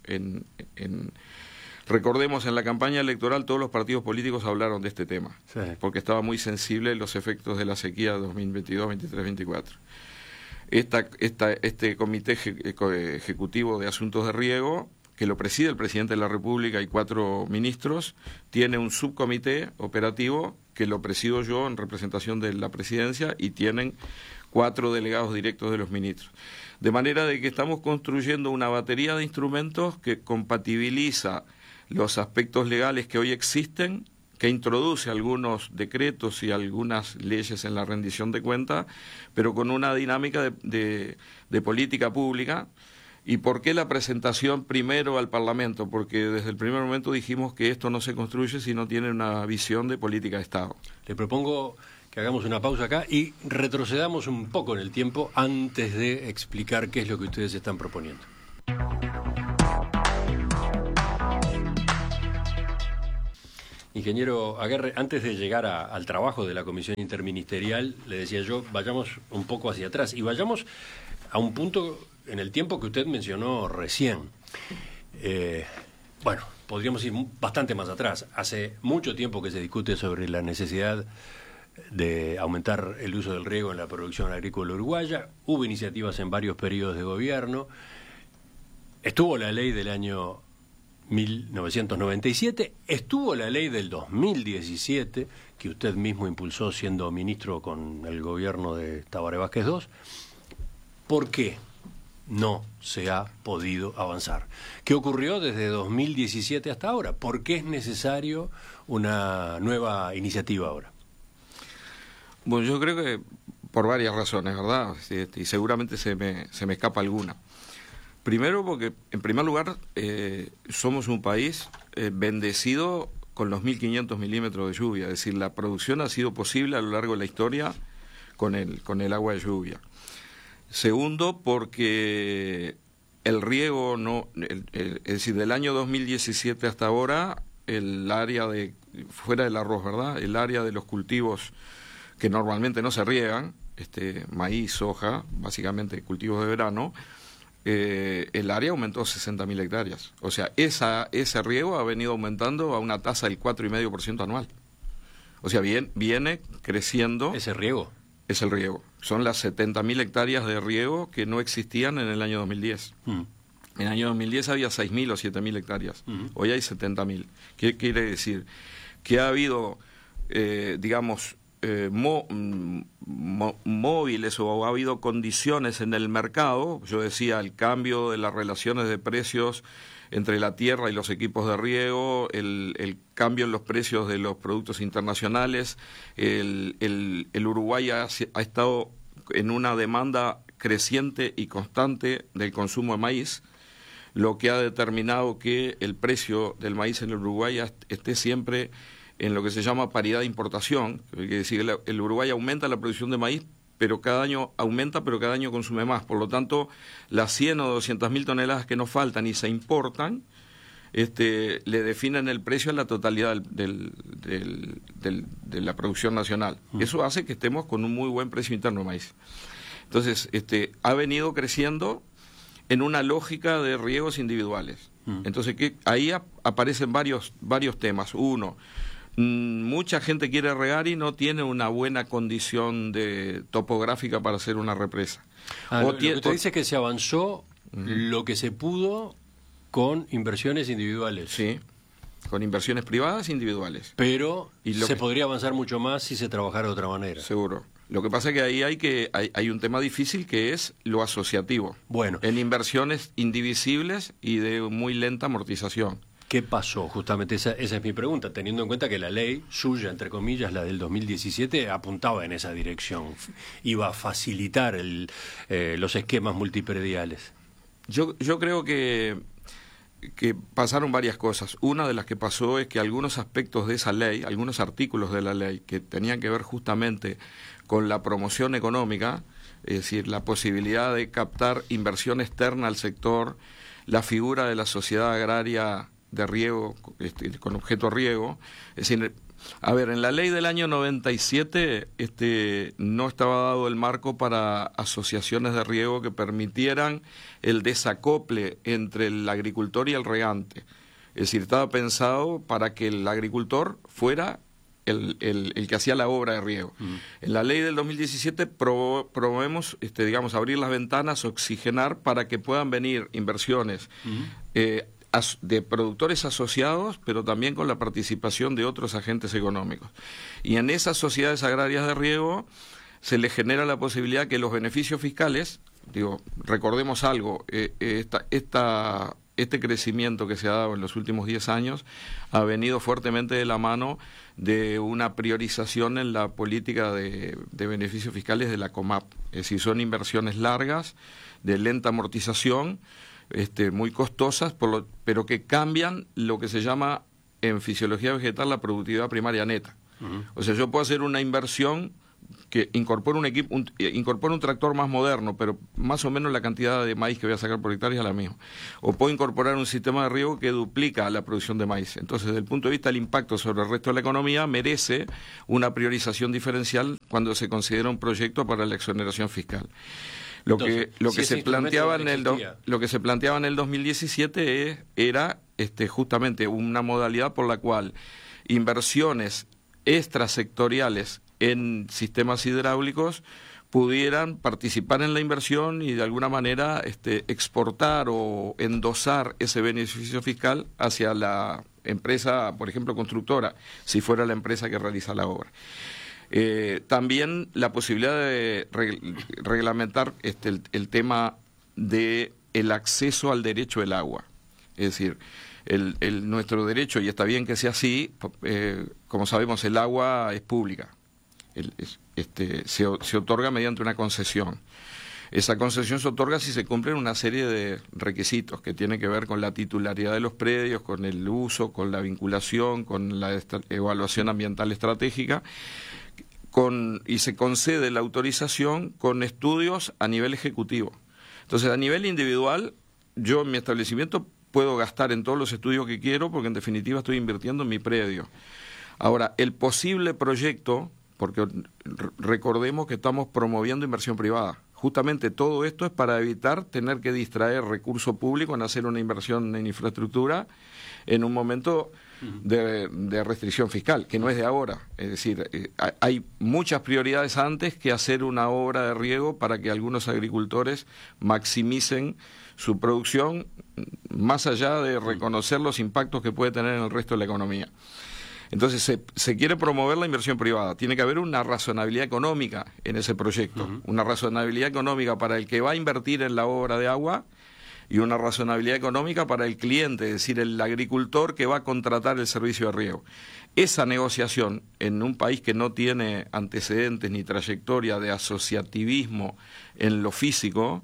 [SPEAKER 20] recordemos, en la campaña electoral todos los partidos políticos hablaron de este tema, sí, porque estaba muy sensible los efectos de la sequía 2022, 23, 24. Este comité ejecutivo de asuntos de riego, que lo preside el presidente de la República y 4 ministros, tiene un subcomité operativo que lo presido yo en representación de la presidencia y tienen 4 delegados directos de los ministros. De manera de que estamos construyendo una batería de instrumentos que compatibiliza los aspectos legales que hoy existen, que introduce algunos decretos y algunas leyes en la rendición de cuentas, pero con una dinámica de política pública. ¿Y por qué la presentación primero al Parlamento? Porque desde el primer momento dijimos que esto no se construye si no tiene una visión de política de Estado.
[SPEAKER 19] Le propongo que que hagamos una pausa acá y retrocedamos un poco en el tiempo antes de explicar qué es lo que ustedes están proponiendo. Ingeniero Aguerre, antes de llegar al trabajo de la Comisión Interministerial, le decía yo, vayamos un poco hacia atrás y vayamos a un punto en el tiempo que usted mencionó recién. Bueno, podríamos ir bastante más atrás. Hace mucho tiempo que se discute sobre la necesidad de aumentar el uso del riego en la producción agrícola uruguaya. Hubo iniciativas en varios periodos de gobierno. Estuvo la ley del año 1997, estuvo la ley del 2017, que usted mismo impulsó siendo ministro con el gobierno de Tabaré Vázquez II. ¿Por qué no se ha podido avanzar? ¿Qué ocurrió desde 2017 hasta ahora? ¿Por qué es necesario una nueva iniciativa ahora?
[SPEAKER 20] Bueno, yo creo que por varias razones, ¿verdad? Y seguramente se me escapa alguna. Primero porque, en primer lugar, somos un país bendecido con los 1.500 milímetros de lluvia. Es decir, la producción ha sido posible a lo largo de la historia con el agua de lluvia. Segundo, porque el riego es decir, del año 2017 hasta ahora, el área fuera del arroz, ¿verdad? El área de los cultivos que normalmente no se riegan, maíz, soja, básicamente cultivos de verano, el área aumentó 60.000 hectáreas. O sea, ese riego ha venido aumentando a una tasa del 4,5% anual. O sea, viene creciendo.
[SPEAKER 19] ¿Ese riego?
[SPEAKER 20] Es el riego. Son las 70.000 hectáreas de riego que no existían en el año 2010. En el año 2010 había 6.000 o 7.000 hectáreas. Hoy hay 70.000. ¿Qué quiere decir? Que ha habido, digamos, móviles o ha habido condiciones en el mercado. Yo decía, el cambio de las relaciones de precios entre la tierra y los equipos de riego, el cambio en los precios de los productos internacionales. El Uruguay ha estado en una demanda creciente y constante del consumo de maíz, lo que ha determinado que el precio del maíz en el Uruguay esté siempre en lo que se llama paridad de importación. Quiere decir que el Uruguay aumenta la producción de maíz, pero cada año aumenta, pero cada año consume más. Por lo tanto, las 100 o 200.000 toneladas que nos faltan y se importan, le definen el precio a la totalidad de la producción nacional. Eso hace que estemos con un muy buen precio interno de maíz. Entonces, ha venido creciendo en una lógica de riegos individuales. Entonces, ahí aparecen varios temas. Uno, mucha gente quiere regar y no tiene una buena condición topográfica para hacer una represa.
[SPEAKER 19] Lo que usted dice es que se avanzó lo que se pudo con inversiones individuales.
[SPEAKER 20] Sí, con inversiones privadas e individuales.
[SPEAKER 19] Pero podría avanzar mucho más si se trabajara de otra manera.
[SPEAKER 20] Seguro. Lo que pasa es que ahí hay un tema difícil que es lo asociativo.
[SPEAKER 19] Bueno.
[SPEAKER 20] En inversiones indivisibles y de muy lenta amortización.
[SPEAKER 19] ¿Qué pasó? Justamente esa es mi pregunta, teniendo en cuenta que la ley suya, entre comillas, la del 2017, apuntaba en esa dirección. Iba a facilitar los esquemas multiprediales.
[SPEAKER 20] Yo creo que pasaron varias cosas. Una de las que pasó es que algunos aspectos de esa ley, algunos artículos de la ley que tenían que ver justamente con la promoción económica, es decir, la posibilidad de captar inversión externa al sector, la figura de la sociedad agraria de riego, con objeto riego, es decir, en la ley del año 97 no estaba dado el marco para asociaciones de riego que permitieran el desacople entre el agricultor y el regante. Es decir, estaba pensado para que el agricultor fuera el que hacía la obra de riego. En la ley del 2017 promovemos, digamos, abrir las ventanas, oxigenar para que puedan venir inversiones de productores asociados, pero también con la participación de otros agentes económicos. Y en esas sociedades agrarias de riego se le genera la posibilidad que los beneficios fiscales, recordemos algo, este crecimiento que se ha dado en los últimos 10 años ha venido fuertemente de la mano de una priorización en la política de beneficios fiscales de la COMAP. Es decir, son inversiones largas, de lenta amortización, muy costosas, pero que cambian lo que se llama en fisiología vegetal la productividad primaria neta. O sea, yo puedo hacer una inversión que incorpora incorpora un tractor más moderno, pero más o menos la cantidad de maíz que voy a sacar por hectárea es la misma. O puedo incorporar un sistema de riego que duplica la producción de maíz. Entonces, desde el punto de vista del impacto sobre el resto de la economía, merece una priorización diferencial cuando se considera un proyecto para la exoneración fiscal. Lo que se planteaba en el 2017 era justamente una modalidad por la cual inversiones extrasectoriales en sistemas hidráulicos pudieran participar en la inversión y de alguna manera exportar o endosar ese beneficio fiscal hacia la empresa, por ejemplo, constructora, si fuera la empresa que realiza la obra. También la posibilidad de reglamentar el tema de el acceso al derecho del agua. Es decir, nuestro derecho, y está bien que sea así, como sabemos, el agua es pública. Se otorga mediante una concesión. Esa concesión se otorga si se cumplen una serie de requisitos que tienen que ver con la titularidad de los predios, con el uso, con la vinculación, con la evaluación ambiental estratégica, y se concede la autorización con estudios a nivel ejecutivo. Entonces, a nivel individual, yo en mi establecimiento puedo gastar en todos los estudios que quiero porque en definitiva estoy invirtiendo en mi predio. Ahora, el posible proyecto, porque recordemos que estamos promoviendo inversión privada. Justamente todo esto es para evitar tener que distraer recurso público en hacer una inversión en infraestructura en un momento de restricción fiscal, que no es de ahora. Es decir, hay muchas prioridades antes que hacer una obra de riego para que algunos agricultores maximicen su producción, más allá de reconocer los impactos que puede tener en el resto de la economía. Entonces se quiere promover la inversión privada. Tiene que haber una razonabilidad económica en ese proyecto, una razonabilidad económica para el que va a invertir en la obra de agua y una razonabilidad económica para el cliente, es decir, el agricultor que va a contratar el servicio de riego. Esa negociación en un país que no tiene antecedentes ni trayectoria de asociativismo en lo físico,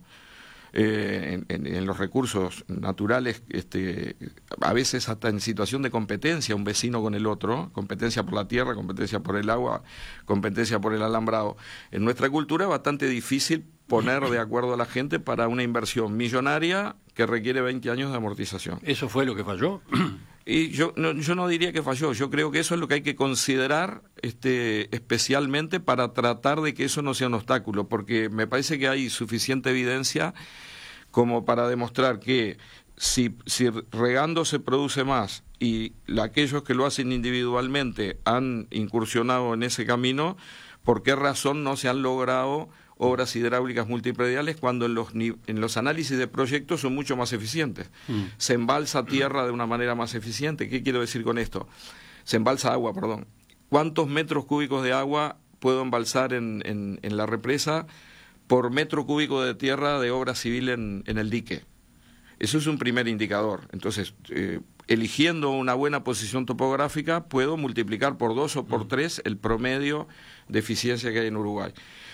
[SPEAKER 20] en los recursos naturales, a veces hasta en situación de competencia, un vecino con el otro, competencia por la tierra, competencia por el agua, competencia por el alambrado. En nuestra cultura es bastante difícil poner de acuerdo a la gente para una inversión millonaria que requiere 20 años de amortización.
[SPEAKER 19] ¿Eso fue lo que falló?
[SPEAKER 20] Y yo no diría que falló, yo creo que eso es lo que hay que considerar especialmente para tratar de que eso no sea un obstáculo, porque me parece que hay suficiente evidencia como para demostrar que si regando se produce más y aquellos que lo hacen individualmente han incursionado en ese camino, ¿por qué razón no se han logrado obras hidráulicas multiprediales cuando en los análisis de proyectos son mucho más eficientes? Se embalsa tierra de una manera más eficiente. ¿Qué quiero decir con esto? Se embalsa agua, perdón. ¿Cuántos metros cúbicos de agua puedo embalsar en la represa por metro cúbico de tierra de obra civil en el dique? Eso es un primer indicador. Entonces, eligiendo una buena posición topográfica, puedo multiplicar por 2 o por 3 el promedio de eficiencia que hay en Uruguay.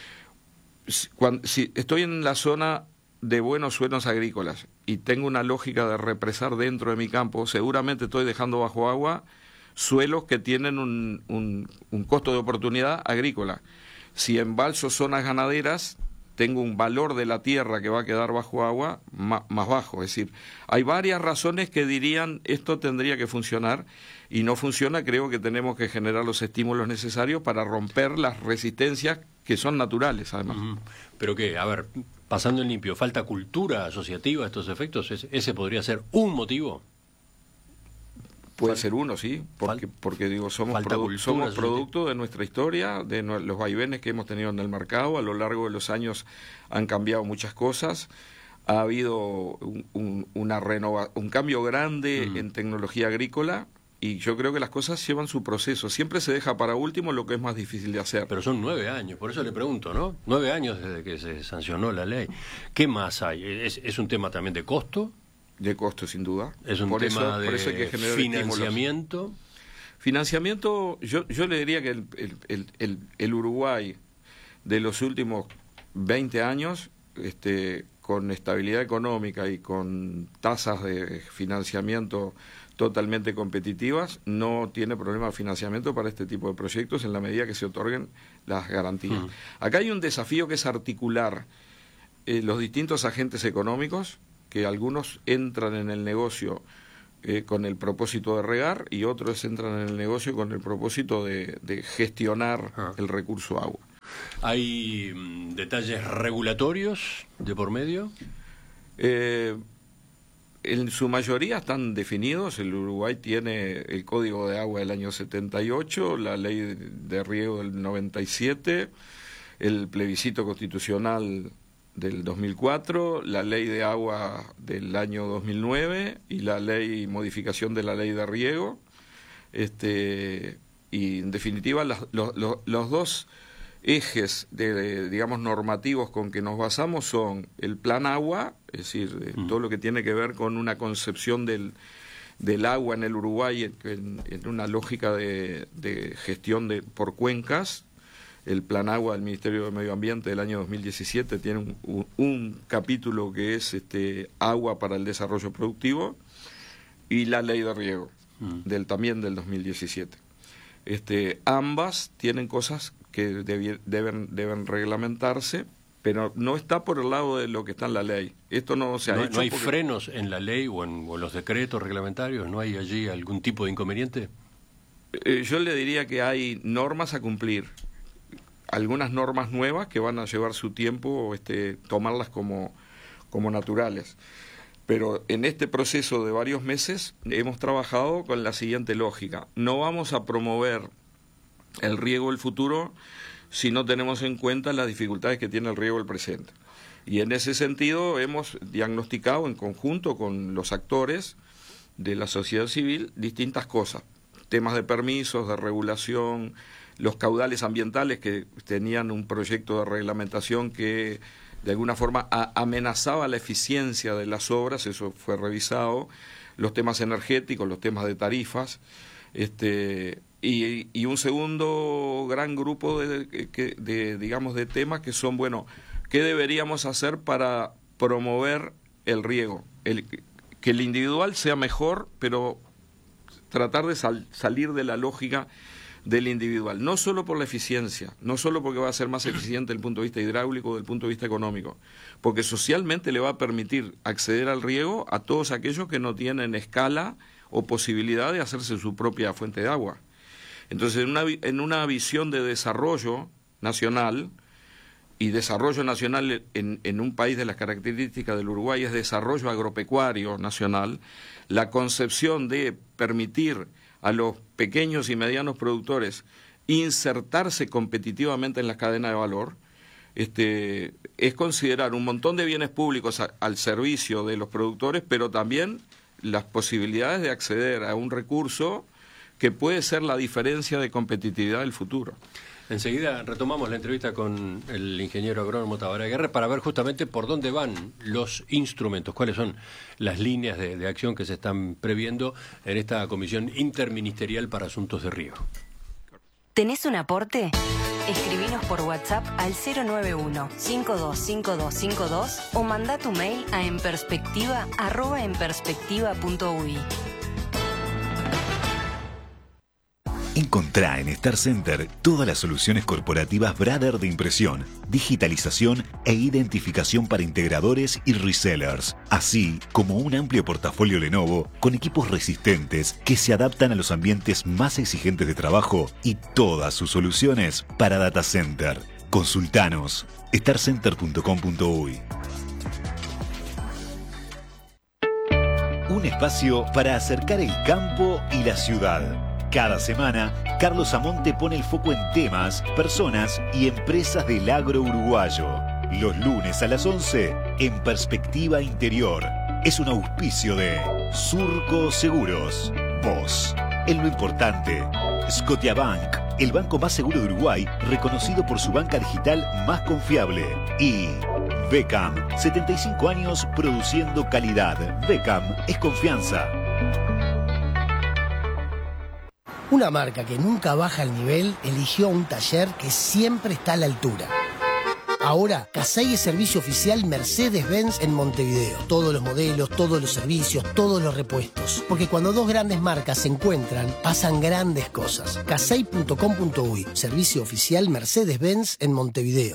[SPEAKER 20] Si estoy en la zona de buenos suelos agrícolas y tengo una lógica de represar dentro de mi campo, seguramente estoy dejando bajo agua suelos que tienen un costo de oportunidad agrícola. Si embalso zonas ganaderas, tengo un valor de la tierra que va a quedar bajo agua más bajo. Es decir, hay varias razones que dirían esto tendría que funcionar y no funciona. Creo que tenemos que generar los estímulos necesarios para romper las resistencias que son naturales, además.
[SPEAKER 19] ¿Pero qué? A ver, pasando en limpio, ¿falta cultura asociativa a estos efectos? ¿Ese podría ser un motivo?
[SPEAKER 20] Puede ser uno, sí, porque digo, somos producto de nuestra historia, de los vaivenes que hemos tenido en el mercado. A lo largo de los años han cambiado muchas cosas. Ha habido un cambio grande en tecnología agrícola y yo creo que las cosas llevan su proceso. Siempre se deja para último lo que es más difícil de hacer.
[SPEAKER 19] Pero son 9 años, por eso le pregunto, ¿no? 9 años desde que se sancionó la ley. ¿Qué más hay? ¿Es un tema también de costo?
[SPEAKER 20] De costo, sin duda.
[SPEAKER 19] Es un tema de financiamiento.
[SPEAKER 20] Financiamiento, yo le diría que el Uruguay de los últimos 20 años, con estabilidad económica y con tasas de financiamiento totalmente competitivas, no tiene problema de financiamiento para este tipo de proyectos en la medida que se otorguen las garantías. Acá hay un desafío que es articular los distintos agentes económicos, que algunos entran en el negocio con el propósito de regar y otros entran en el negocio con el propósito de gestionar el recurso agua.
[SPEAKER 19] ¿Hay detalles regulatorios de por medio?
[SPEAKER 20] En su mayoría están definidos. El Uruguay tiene el Código de Agua del año 78, la Ley de Riego del 97, el plebiscito constitucional del 2004, la Ley de Agua del año 2009 y la modificación de la Ley de Riego. Y en definitiva los dos ejes digamos normativos con que nos basamos son el Plan Agua, es decir, todo lo que tiene que ver con una concepción del agua en el Uruguay en una lógica de gestión por cuencas. El Plan Agua del Ministerio de Medio Ambiente del año 2017 tiene un capítulo que es agua para el desarrollo productivo, y la Ley de Riego también del 2017. Ambas tienen cosas que deben reglamentarse, pero no está por el lado de lo que está en la ley. Esto no se ha hecho.
[SPEAKER 19] ¿No hay frenos en la ley o en los decretos reglamentarios? ¿No hay allí algún tipo de inconveniente?
[SPEAKER 20] Yo le diría que hay normas a cumplir, algunas normas nuevas que van a llevar su tiempo tomarlas como naturales. Pero en este proceso de varios meses hemos trabajado con la siguiente lógica: no vamos a promover el riego del futuro si no tenemos en cuenta las dificultades que tiene el riego del presente. Y en ese sentido hemos diagnosticado en conjunto con los actores de la sociedad civil distintas cosas: temas de permisos, de regulación, los caudales ambientales que tenían un proyecto de reglamentación que de alguna forma amenazaba la eficiencia de las obras, eso fue revisado, los temas energéticos, los temas de tarifas, y un segundo gran grupo de temas que son, ¿qué deberíamos hacer para promover el riego? Que el individual sea mejor, pero tratar de salir de la lógica del individual, no solo por la eficiencia, no solo porque va a ser más eficiente desde el punto de vista hidráulico o desde el punto de vista económico, porque socialmente le va a permitir acceder al riego a todos aquellos que no tienen escala o posibilidad de hacerse su propia fuente de agua. Entonces, en una visión de desarrollo nacional, y desarrollo nacional en un país de las características del Uruguay es desarrollo agropecuario nacional, la concepción de permitir a los pequeños y medianos productores insertarse competitivamente en la cadena de valor, es considerar un montón de bienes públicos al servicio de los productores, pero también las posibilidades de acceder a un recurso que puede ser la diferencia de competitividad del futuro.
[SPEAKER 19] Enseguida retomamos la entrevista con el ingeniero agrónomo Tabaré Aguirre para ver justamente por dónde van los instrumentos, cuáles son las líneas de acción que se están previendo en esta Comisión Interministerial para Asuntos de Riego.
[SPEAKER 14] ¿Tenés un aporte? Escribinos por WhatsApp al 091-525252 o mandá tu mail a enperspectiva@enperspectiva.ui.
[SPEAKER 10] Encontrá en Star Center todas las soluciones corporativas Brother de impresión, digitalización e identificación para integradores y resellers, así como un amplio portafolio Lenovo con equipos resistentes que se adaptan a los ambientes más exigentes de trabajo y todas sus soluciones para data center. Consultanos starcenter.com.uy. Un espacio para acercar el campo y la ciudad. Cada semana, Carlos Amonte pone el foco en temas, personas y empresas del agro uruguayo. Los lunes a las 11, en Perspectiva Interior. Es un auspicio de Surco Seguros. Vos, en lo importante. Scotiabank, el banco más seguro de Uruguay, reconocido por su banca digital más confiable. Y Becam, 75 años produciendo calidad. Becam es confianza.
[SPEAKER 21] Una marca que nunca baja el nivel eligió un taller que siempre está a la altura. Ahora, Casey es servicio oficial Mercedes-Benz en Montevideo. Todos los modelos, todos los servicios, todos los repuestos. Porque cuando dos grandes marcas se encuentran, pasan grandes cosas. Casey.com.uy, servicio oficial Mercedes-Benz en Montevideo.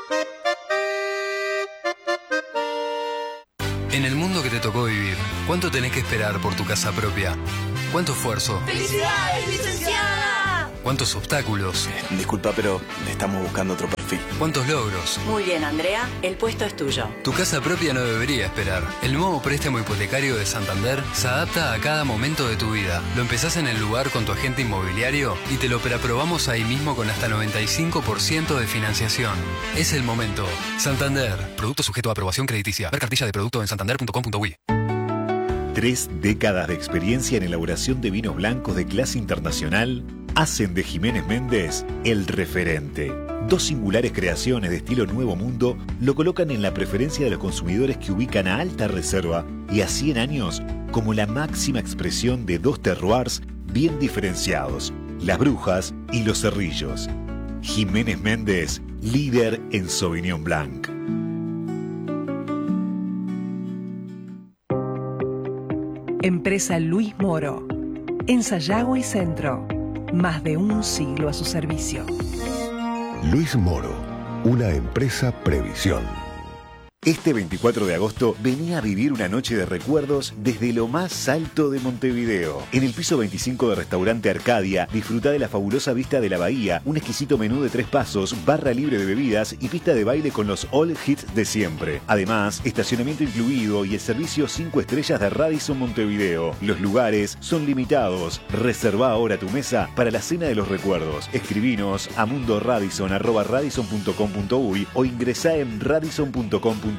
[SPEAKER 22] En el mundo que te tocó vivir, ¿cuánto tenés que esperar por tu casa propia? ¿Cuánto esfuerzo?
[SPEAKER 23] ¡Felicidades, licenciada!
[SPEAKER 22] ¿Cuántos obstáculos?
[SPEAKER 24] Disculpa, pero estamos buscando otro perfil.
[SPEAKER 22] ¿Cuántos logros?
[SPEAKER 23] Muy bien, Andrea, el puesto es tuyo.
[SPEAKER 22] Tu casa propia no debería esperar. El nuevo préstamo hipotecario de Santander se adapta a cada momento de tu vida. Lo empezás en el lugar con tu agente inmobiliario y te lo preaprobamos ahí mismo con hasta 95% de financiación. Es el momento. Santander. Producto sujeto a aprobación crediticia. Ver cartilla de producto en santander.com.uy.
[SPEAKER 10] 3 décadas de experiencia en elaboración de vinos blancos de clase internacional hacen de Jiménez Méndez el referente. 2 singulares creaciones de estilo Nuevo Mundo lo colocan en la preferencia de los consumidores que ubican a alta reserva y a 100 años como la máxima expresión de 2 terroirs bien diferenciados, las Brujas y los Cerrillos. Jiménez Méndez, líder en Sauvignon Blanc.
[SPEAKER 25] Empresa Luis Moro. En Sayago y Centro. Más de un siglo a su servicio.
[SPEAKER 12] Luis Moro, una empresa Previsión.
[SPEAKER 10] Este 24 de agosto venía a vivir una noche de recuerdos desde lo más alto de Montevideo. En el piso 25 de Restaurante Arcadia, disfruta de la fabulosa vista de la bahía, un exquisito menú de 3 pasos, barra libre de bebidas y pista de baile con los all hits de siempre. Además, estacionamiento incluido y el servicio 5 estrellas de Radisson Montevideo. Los lugares son limitados. Reserva ahora tu mesa para la cena de los recuerdos. Escribinos a mundoradisson@radisson.com.uy o ingresá en radisson.com.uy.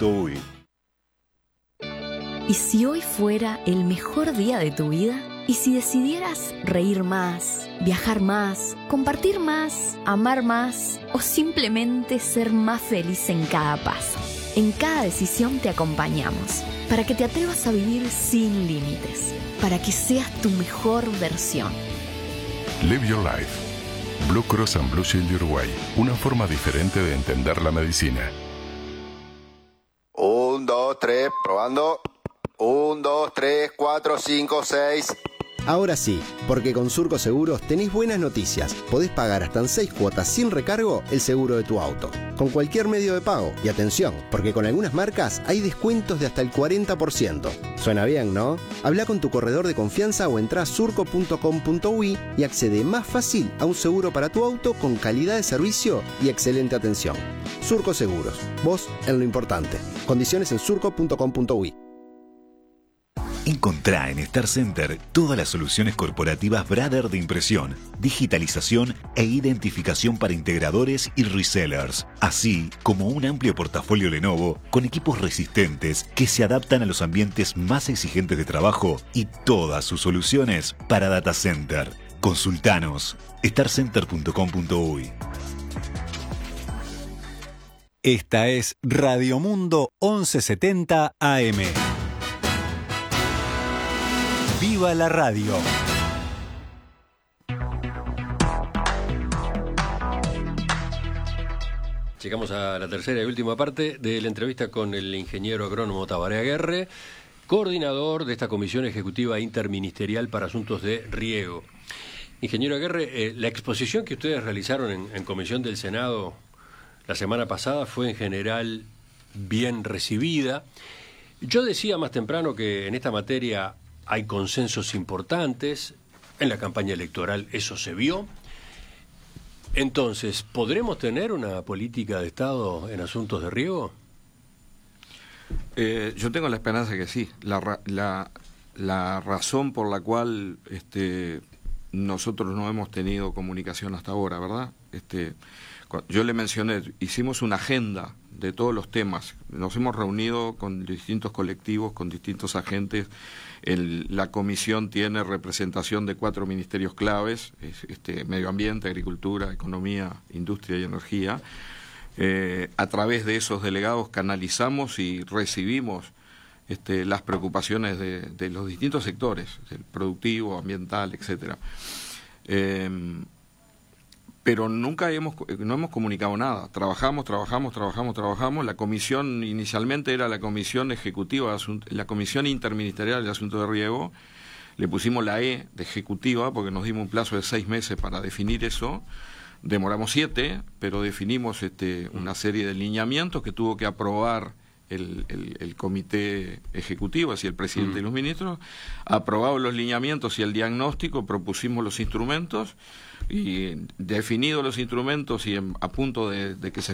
[SPEAKER 26] ¿Y si hoy fuera el mejor día de tu vida? ¿Y si decidieras reír más, viajar más, compartir más, amar más o simplemente ser más feliz en cada paso? En cada decisión te acompañamos para que te atrevas a vivir sin límites, para que seas tu mejor versión.
[SPEAKER 16] Live Your Life. Blue Cross and Blue Shield de Uruguay. Una forma diferente de entender la medicina.
[SPEAKER 4] 1, 2, 3, probando. 1, 2, 3, 4, 5, 6.
[SPEAKER 5] Ahora sí, porque con Surco Seguros tenés buenas noticias. Podés pagar hasta en 6 cuotas sin recargo el seguro de tu auto. Con cualquier medio de pago. Y atención, porque con algunas marcas hay descuentos de hasta el 40%. Suena bien, ¿no? Habla con tu corredor de confianza o entrá a surco.com.uy y accede más fácil a un seguro para tu auto con calidad de servicio y excelente atención. Surco Seguros. Vos en lo importante. Condiciones en surco.com.uy.
[SPEAKER 10] Encontrá en Star Center todas las soluciones corporativas Brother de impresión, digitalización e identificación para integradores y resellers, así como un amplio portafolio Lenovo con equipos resistentes que se adaptan a los ambientes más exigentes de trabajo y todas sus soluciones para data center. Consultanos starcenter.com.uy.
[SPEAKER 27] Esta es Radio Mundo 1170 AM. ¡Viva la radio!
[SPEAKER 19] Llegamos a la tercera y última parte de la entrevista con el ingeniero agrónomo Tabaré Aguerre, coordinador de esta Comisión Ejecutiva Interministerial para Asuntos de Riego. Ingeniero Aguerre, la exposición que ustedes realizaron en Comisión del Senado la semana pasada fue en general bien recibida. Yo decía más temprano que en esta materia hay consensos importantes, en la campaña electoral eso se vio. Entonces, ¿podremos tener una política de Estado en asuntos de riego?
[SPEAKER 20] Yo tengo la esperanza que sí. La razón por la cual nosotros no hemos tenido comunicación hasta ahora, ¿verdad? Yo le mencioné, hicimos una agenda de todos los temas. Nos hemos reunido con distintos colectivos, con distintos agentes. La comisión tiene representación de 4 ministerios claves, medio ambiente, agricultura, economía, industria y energía. A través de esos delegados canalizamos y recibimos las preocupaciones de los distintos sectores, el productivo, ambiental, etcétera. pero no hemos comunicado nada. Trabajamos. La comisión inicialmente era la comisión ejecutiva, la comisión interministerial de asuntos de riego. Le pusimos la E de ejecutiva porque nos dimos un plazo de 6 meses para definir eso. Demoramos 7, pero definimos una serie de lineamientos que tuvo que aprobar el comité ejecutivo, así el presidente y los ministros. Aprobados los lineamientos y el diagnóstico, propusimos los instrumentos, y definidos los instrumentos y a punto de que se